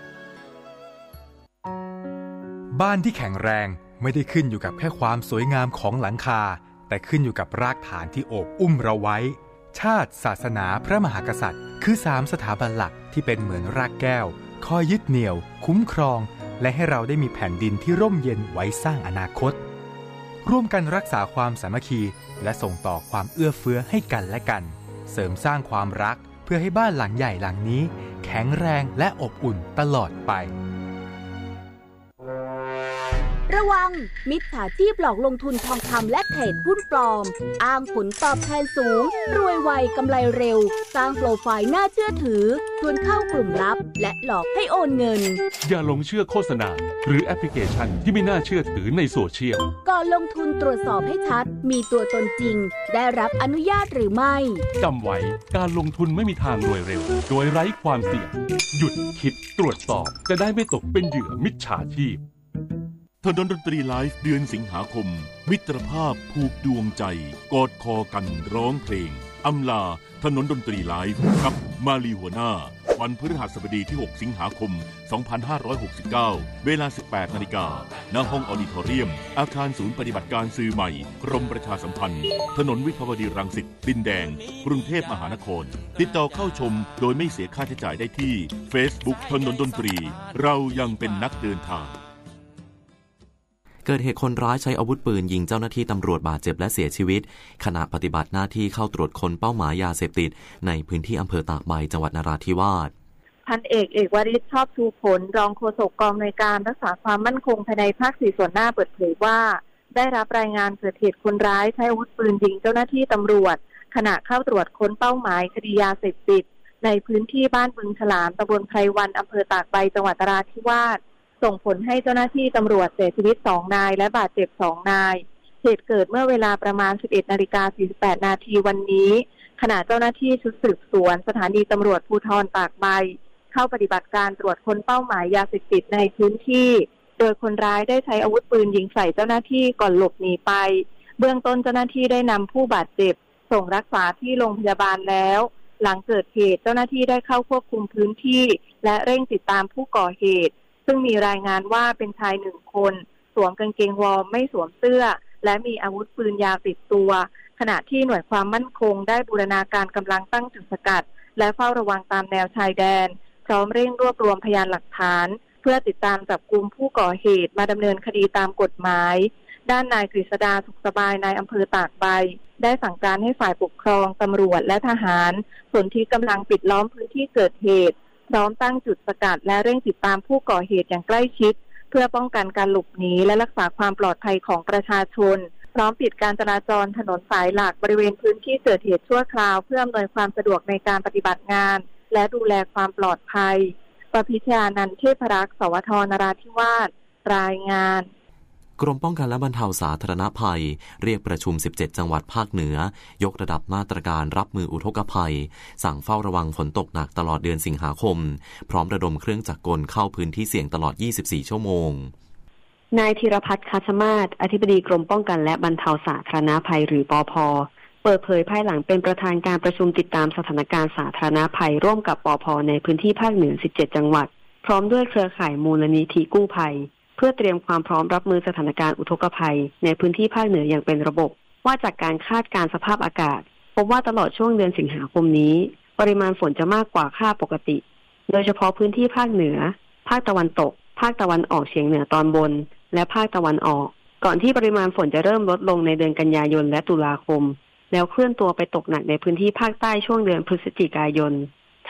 บ้านที่แข็งแรงไม่ได้ขึ้นอยู่กับแค่ความสวยงามของหลังคาแต่ขึ้นอยู่กับรากฐานที่โอบอุ้มเราไว้ชาติศาสนาพระมหากษัตริย์คือสามสถาบันหลักที่เป็นเหมือนรากแก้วคอยยึดเหนี่ยวคุ้มครองและให้เราได้มีแผ่นดินที่ร่มเย็นไว้สร้างอนาคตร่วมกันรักษาความสามัคคีและส่งต่อความเอื้อเฟื้อให้กันและกันเสริมสร้างความรักเพื่อให้บ้านหลังใหญ่หลังนี้แข็งแรงและอบอุ่นตลอดไประวังมิจฉาชีพหลอกลงทุนทองคำและเทรดหุ้นปลอมอ้างผลตอบแทนสูงรวยไวกำไรเร็วสร้างโปรไฟล์น่าเชื่อถือชวนเข้ากลุ่มลับและหลอกให้โอนเงินอย่าหลงเชื่อโฆษณาหรือแอปพลิเคชันที่ไม่น่าเชื่อถือในโซเชียลก่อนลงทุนตรวจสอบให้ชัดมีตัวตนจริงได้รับอนุญาตหรือไม่จำไว้การลงทุนไม่มีทางรวยเร็วโดยไร้ความเสี่ยงหยุดคิดตรวจสอบจะได้ไม่ตกเป็นเหยื่อมิจฉาชีพถนนดนตรีไลฟ์เดือนสิงหาคมมิตรภาพผูกดวงใจกอดคอกันร้องเพลงอำลาถนนดนตรีไลฟ์กับมาลีหัวหน้าวันพฤหัสบดีที่หกสิงหาคมสองพันห้าร้อยหกสิบเก้าเวลา สิบแปดนาฬิกา ณ ห้องออดิทอเรียมอาคารศูนย์ปฏิบัติการสื่อใหม่กรมประชาสัมพันธ์ถนนวิภาวดีรังสิตดินแดงกรุงเทพมหานครติดต่อเข้าชมโดยไม่เสียค่าใช้จ่ายได้ที่ Facebook ถนนดนตรีเรายังเป็นนักเดินทางเกิดเหตุคนร้ายใช้อาวุธปืนยิงเจ้าหน้าที่ตำรวจบาดเจ็บและเสียชีวิตขณะปฏิบัติหน้าที่เข้าตรวจค้นเป้าหมายยาเสพติดในพื้นที่อำเภอตากใบจังหวัดนราธิวาสพันเอกเอกวริศชอบชูผลรองโฆษกกองหน่วยการรักษาความมั่นคงภายในภาคสี่ส่วนหน้าเปิดเผยว่าได้รับรายงานเกิดเหตุคนร้ายใช้อาวุธปืนยิงเจ้าหน้าที่ตำรวจขณะเข้าตรวจค้นเป้าหมายคดียาเสพติดในพื้นที่บ้านบึงฉลามตำบลไพรวันอำเภอตากใบจังหวัดนราธิวาสส่งผลให้เจ้าหน้าที่ตำรวจเสียชีวิตสองนายและบาดเจ็บสองนายเหตุเกิดเมื่อเวลาประมาณ สิบเอ็ดนาฬิกาสี่สิบแปดนาทีวันนี้ขณะเจ้าหน้าที่ชุดสืบสวนสถานีตำรวจภูธรตากใบเข้าปฏิบัติการตรวจค้นเป้าหมายยาเสพติดในพื้นที่โดยคนร้ายได้ใช้อาวุธปืนยิงใส่เจ้าหน้าที่ก่อนหลบหนีไปเบื้องต้นเจ้าหน้าที่ได้นำผู้บาดเจ็บส่งรักษาที่โรงพยาบาลแล้วหลังเกิดเหตุเจ้าหน้าที่ได้เข้าควบคุมพื้นที่และเร่งติดตามผู้ก่อเหตุซึ่งมีรายงานว่าเป็นชายหนึ่งคนสวมกางเกงวอร์มไม่สวมเสื้อและมีอาวุธปืนยาวติดตัวขณะที่หน่วยความมั่นคงได้บูรณาการกำลังตั้งจุดสกัดและเฝ้าระวังตามแนวชายแดนพร้อมเร่งรวบรวมพยานหลักฐานเพื่อติดตามจับกุมผู้ก่อเหตุมาดำเนินคดีตามกฎหมายด้านนายกฤษดาสุขสบายนายอำเภอตากใบได้สั่งการให้ฝ่ายปกครองตำรวจและทหารส่วนที่กำลังปิดล้อมพื้นที่เกิดเหตุพร้อมตั้งจุดสกัดและเร่งติดตามผู้ก่อเหตุอย่างใกล้ชิดเพื่อป้องกันการหลบหนีและรักษาความปลอดภัยของประชาชนพร้อมปิดการจราจรถนนสายหลักบริเวณพื้นที่เกิดเหตุชั่วคราวเพื่ออำนวยความสะดวกในการปฏิบัติงานและดูแลความปลอดภัยประพิชญานันท์เทพรักษ์สวทนราธิวาสรายงานกรมป้องกันและบรรเทาสาธารณภัยเรียกประชุมสิบเจ็ดจังหวัดภาคเหนือยกระดับมาตรการรับมืออุทกภัยสั่งเฝ้าระวังฝนตกหนักตลอดเดือนสิงหาคมพร้อมระดมเครื่องจักรกลเข้าพื้นที่เสี่ยงตลอดยี่สิบสี่ชั่วโมงนายธีรพัฒน์คาชมาศอธิบดีกรมป้องกันและบรรเทาสาธารณภัยหรือปภ.เปิดเผยภายหลังเป็นประธานการประชุมติดตามสถานการณ์สาธารณภัยร่วมกับปภ.ในพื้นที่ภาคเหนือสิบเจ็ดจังหวัดพร้อมด้วยเครือข่ายมูลนิธิกู้ภัยเพื่อเตรียมความพร้อมรับมือสถานการณ์อุทกภัยในพื้นที่ภาคเหนืออย่างเป็นระบบว่าจากการคาดการณ์สภาพอากาศพบว่าตลอดช่วงเดือนสิงหาคมนี้ปริมาณฝนจะมากกว่าค่าปกติโดยเฉพาะพื้นที่ภาคเหนือภาคตะวันตกภาคตะวันออกเฉียงเหนือตอนบนและภาคตะวันออกก่อนที่ปริมาณฝนจะเริ่มลดลงในเดือนกันยายนและตุลาคมแล้วเคลื่อนตัวไปตกหนักในพื้นที่ภาคใต้ช่วงเดือนพฤศจิกายนท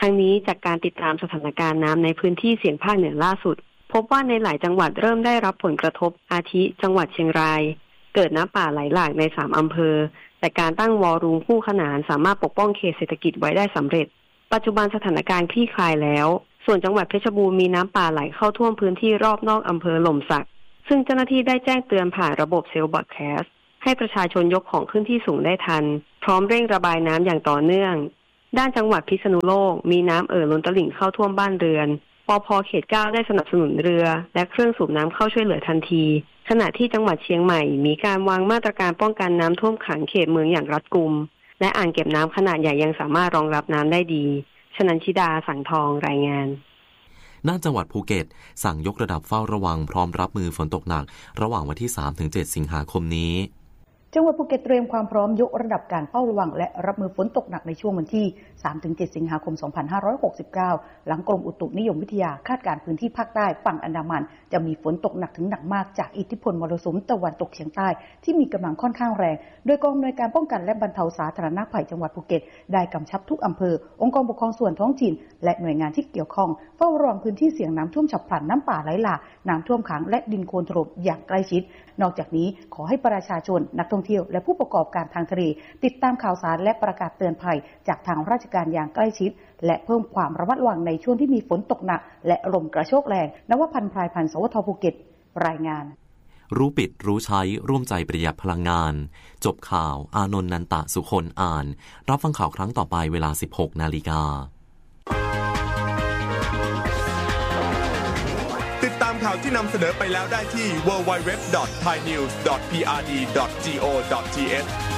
ทั้งนี้จากการติดตามสถานการณ์น้ำในพื้นที่เสี่ยงภาคเหนือล่าสุดพบว่าในหลายจังหวัดเริ่มได้รับผลกระทบอาทิจังหวัดเชียงรายเกิดน้ำป่าไหลหลากในสามอำเภอแต่การตั้งวอลลุ่มคู่ขนานสามารถปกป้องเขตเศรษฐกิจไว้ได้สำเร็จปัจจุบันสถานการณ์คลี่คลายแล้วส่วนจังหวัดเพชรบูรณ์มีน้ำป่าไหลเข้าท่วมพื้นที่รอบนอกอำเภอหล่มสักซึ่งเจ้าหน้าที่ได้แจ้งเตือนผ่านระบบเซลล์บอดแคสต์ให้ประชาชนยกของขึ้นที่สูงได้ทันพร้อมเร่งระบายน้ำอย่างต่อเนื่องด้านจังหวัดพิษณุโลกมีน้ำเอ่อล้นตลิ่งเข้าท่วมบ้านเรือนปภ.เขตเก้าได้สนับสนุนเรือและเครื่องสูบน้ำเข้าช่วยเหลือทันทีขณะที่จังหวัดเชียงใหม่มีการวางมาตรการป้องกันน้ำท่วมขังเขตเมืองอย่างรัดกุมและอ่างเก็บน้ำขนาดใหญ่ยังสามารถรองรับน้ำได้ดีชนันชิดาสังทองรายงานด้านจังหวัดภูเก็ตสั่งยกระดับเฝ้าระวังพร้อมรับมือฝนตกหนักระหว่างวันที่ สามถึงเจ็ด สิงหาคมนี้จังหวัดภูเก็ตเตรียมความพร้อมยกระดับการเฝ้าระวังและรับมือฝนตกหนักในช่วงวันที่ สามถึงเจ็ด สิงหาคม สองพันห้าร้อยหกสิบเก้า หลังกรมอุตุนิยมวิทยาคาดการณ์พื้นที่ภาคใต้ฝั่งอันดามันจะมีฝนตกหนักถึงหนักมากจากอิทธิพลมรสุมตะวันตกเฉียงใต้ที่มีกำลังค่อนข้างแรงโดยกองอำนวยการป้องกันและบรรเทาสาธารณภัยจังหวัดภูเก็ตได้กำชับทุกอำเภอองค์กรปกครองส่วนท้องถิ่นและหน่วยงานที่เกี่ยวข้องเฝ้าระวังพื้นที่เสี่ยงน้ำท่วมฉับพลันน้ำป่าไหลหลากน้ำท่วมขังและดินโคลนถล่มอย่างใกล้ชิดนอกจากนี้ขอให้ประชาชนนักท่องเที่ยวและผู้ประกอบการทางทะเลติดตามข่าวสารและประกาศเตือนภัยจากทางราชการอย่างใกล้ชิดและเพิ่มความระมัดระวังในช่วงที่มีฝนตกหนักและลมกระโชกแรงนวพันธ์พรายพันธ์สวทภูเก็ตรายงานรู้ปิดรู้ใช้ร่วมใจประหยัดพลังงานจบข่าวอานนท์นันตะสุคนอ่านรับฟังข่าวครั้งต่อไปเวลา สิบหกนาฬิกาติดตามข่าวที่นำเสนอไปแล้วได้ที่ ดับเบิลยู ดับเบิลยู ดับเบิลยู ดอท ไทยนิวส์ ดอท พี อาร์ ดี ดอท จี โอ ดอท ที เอช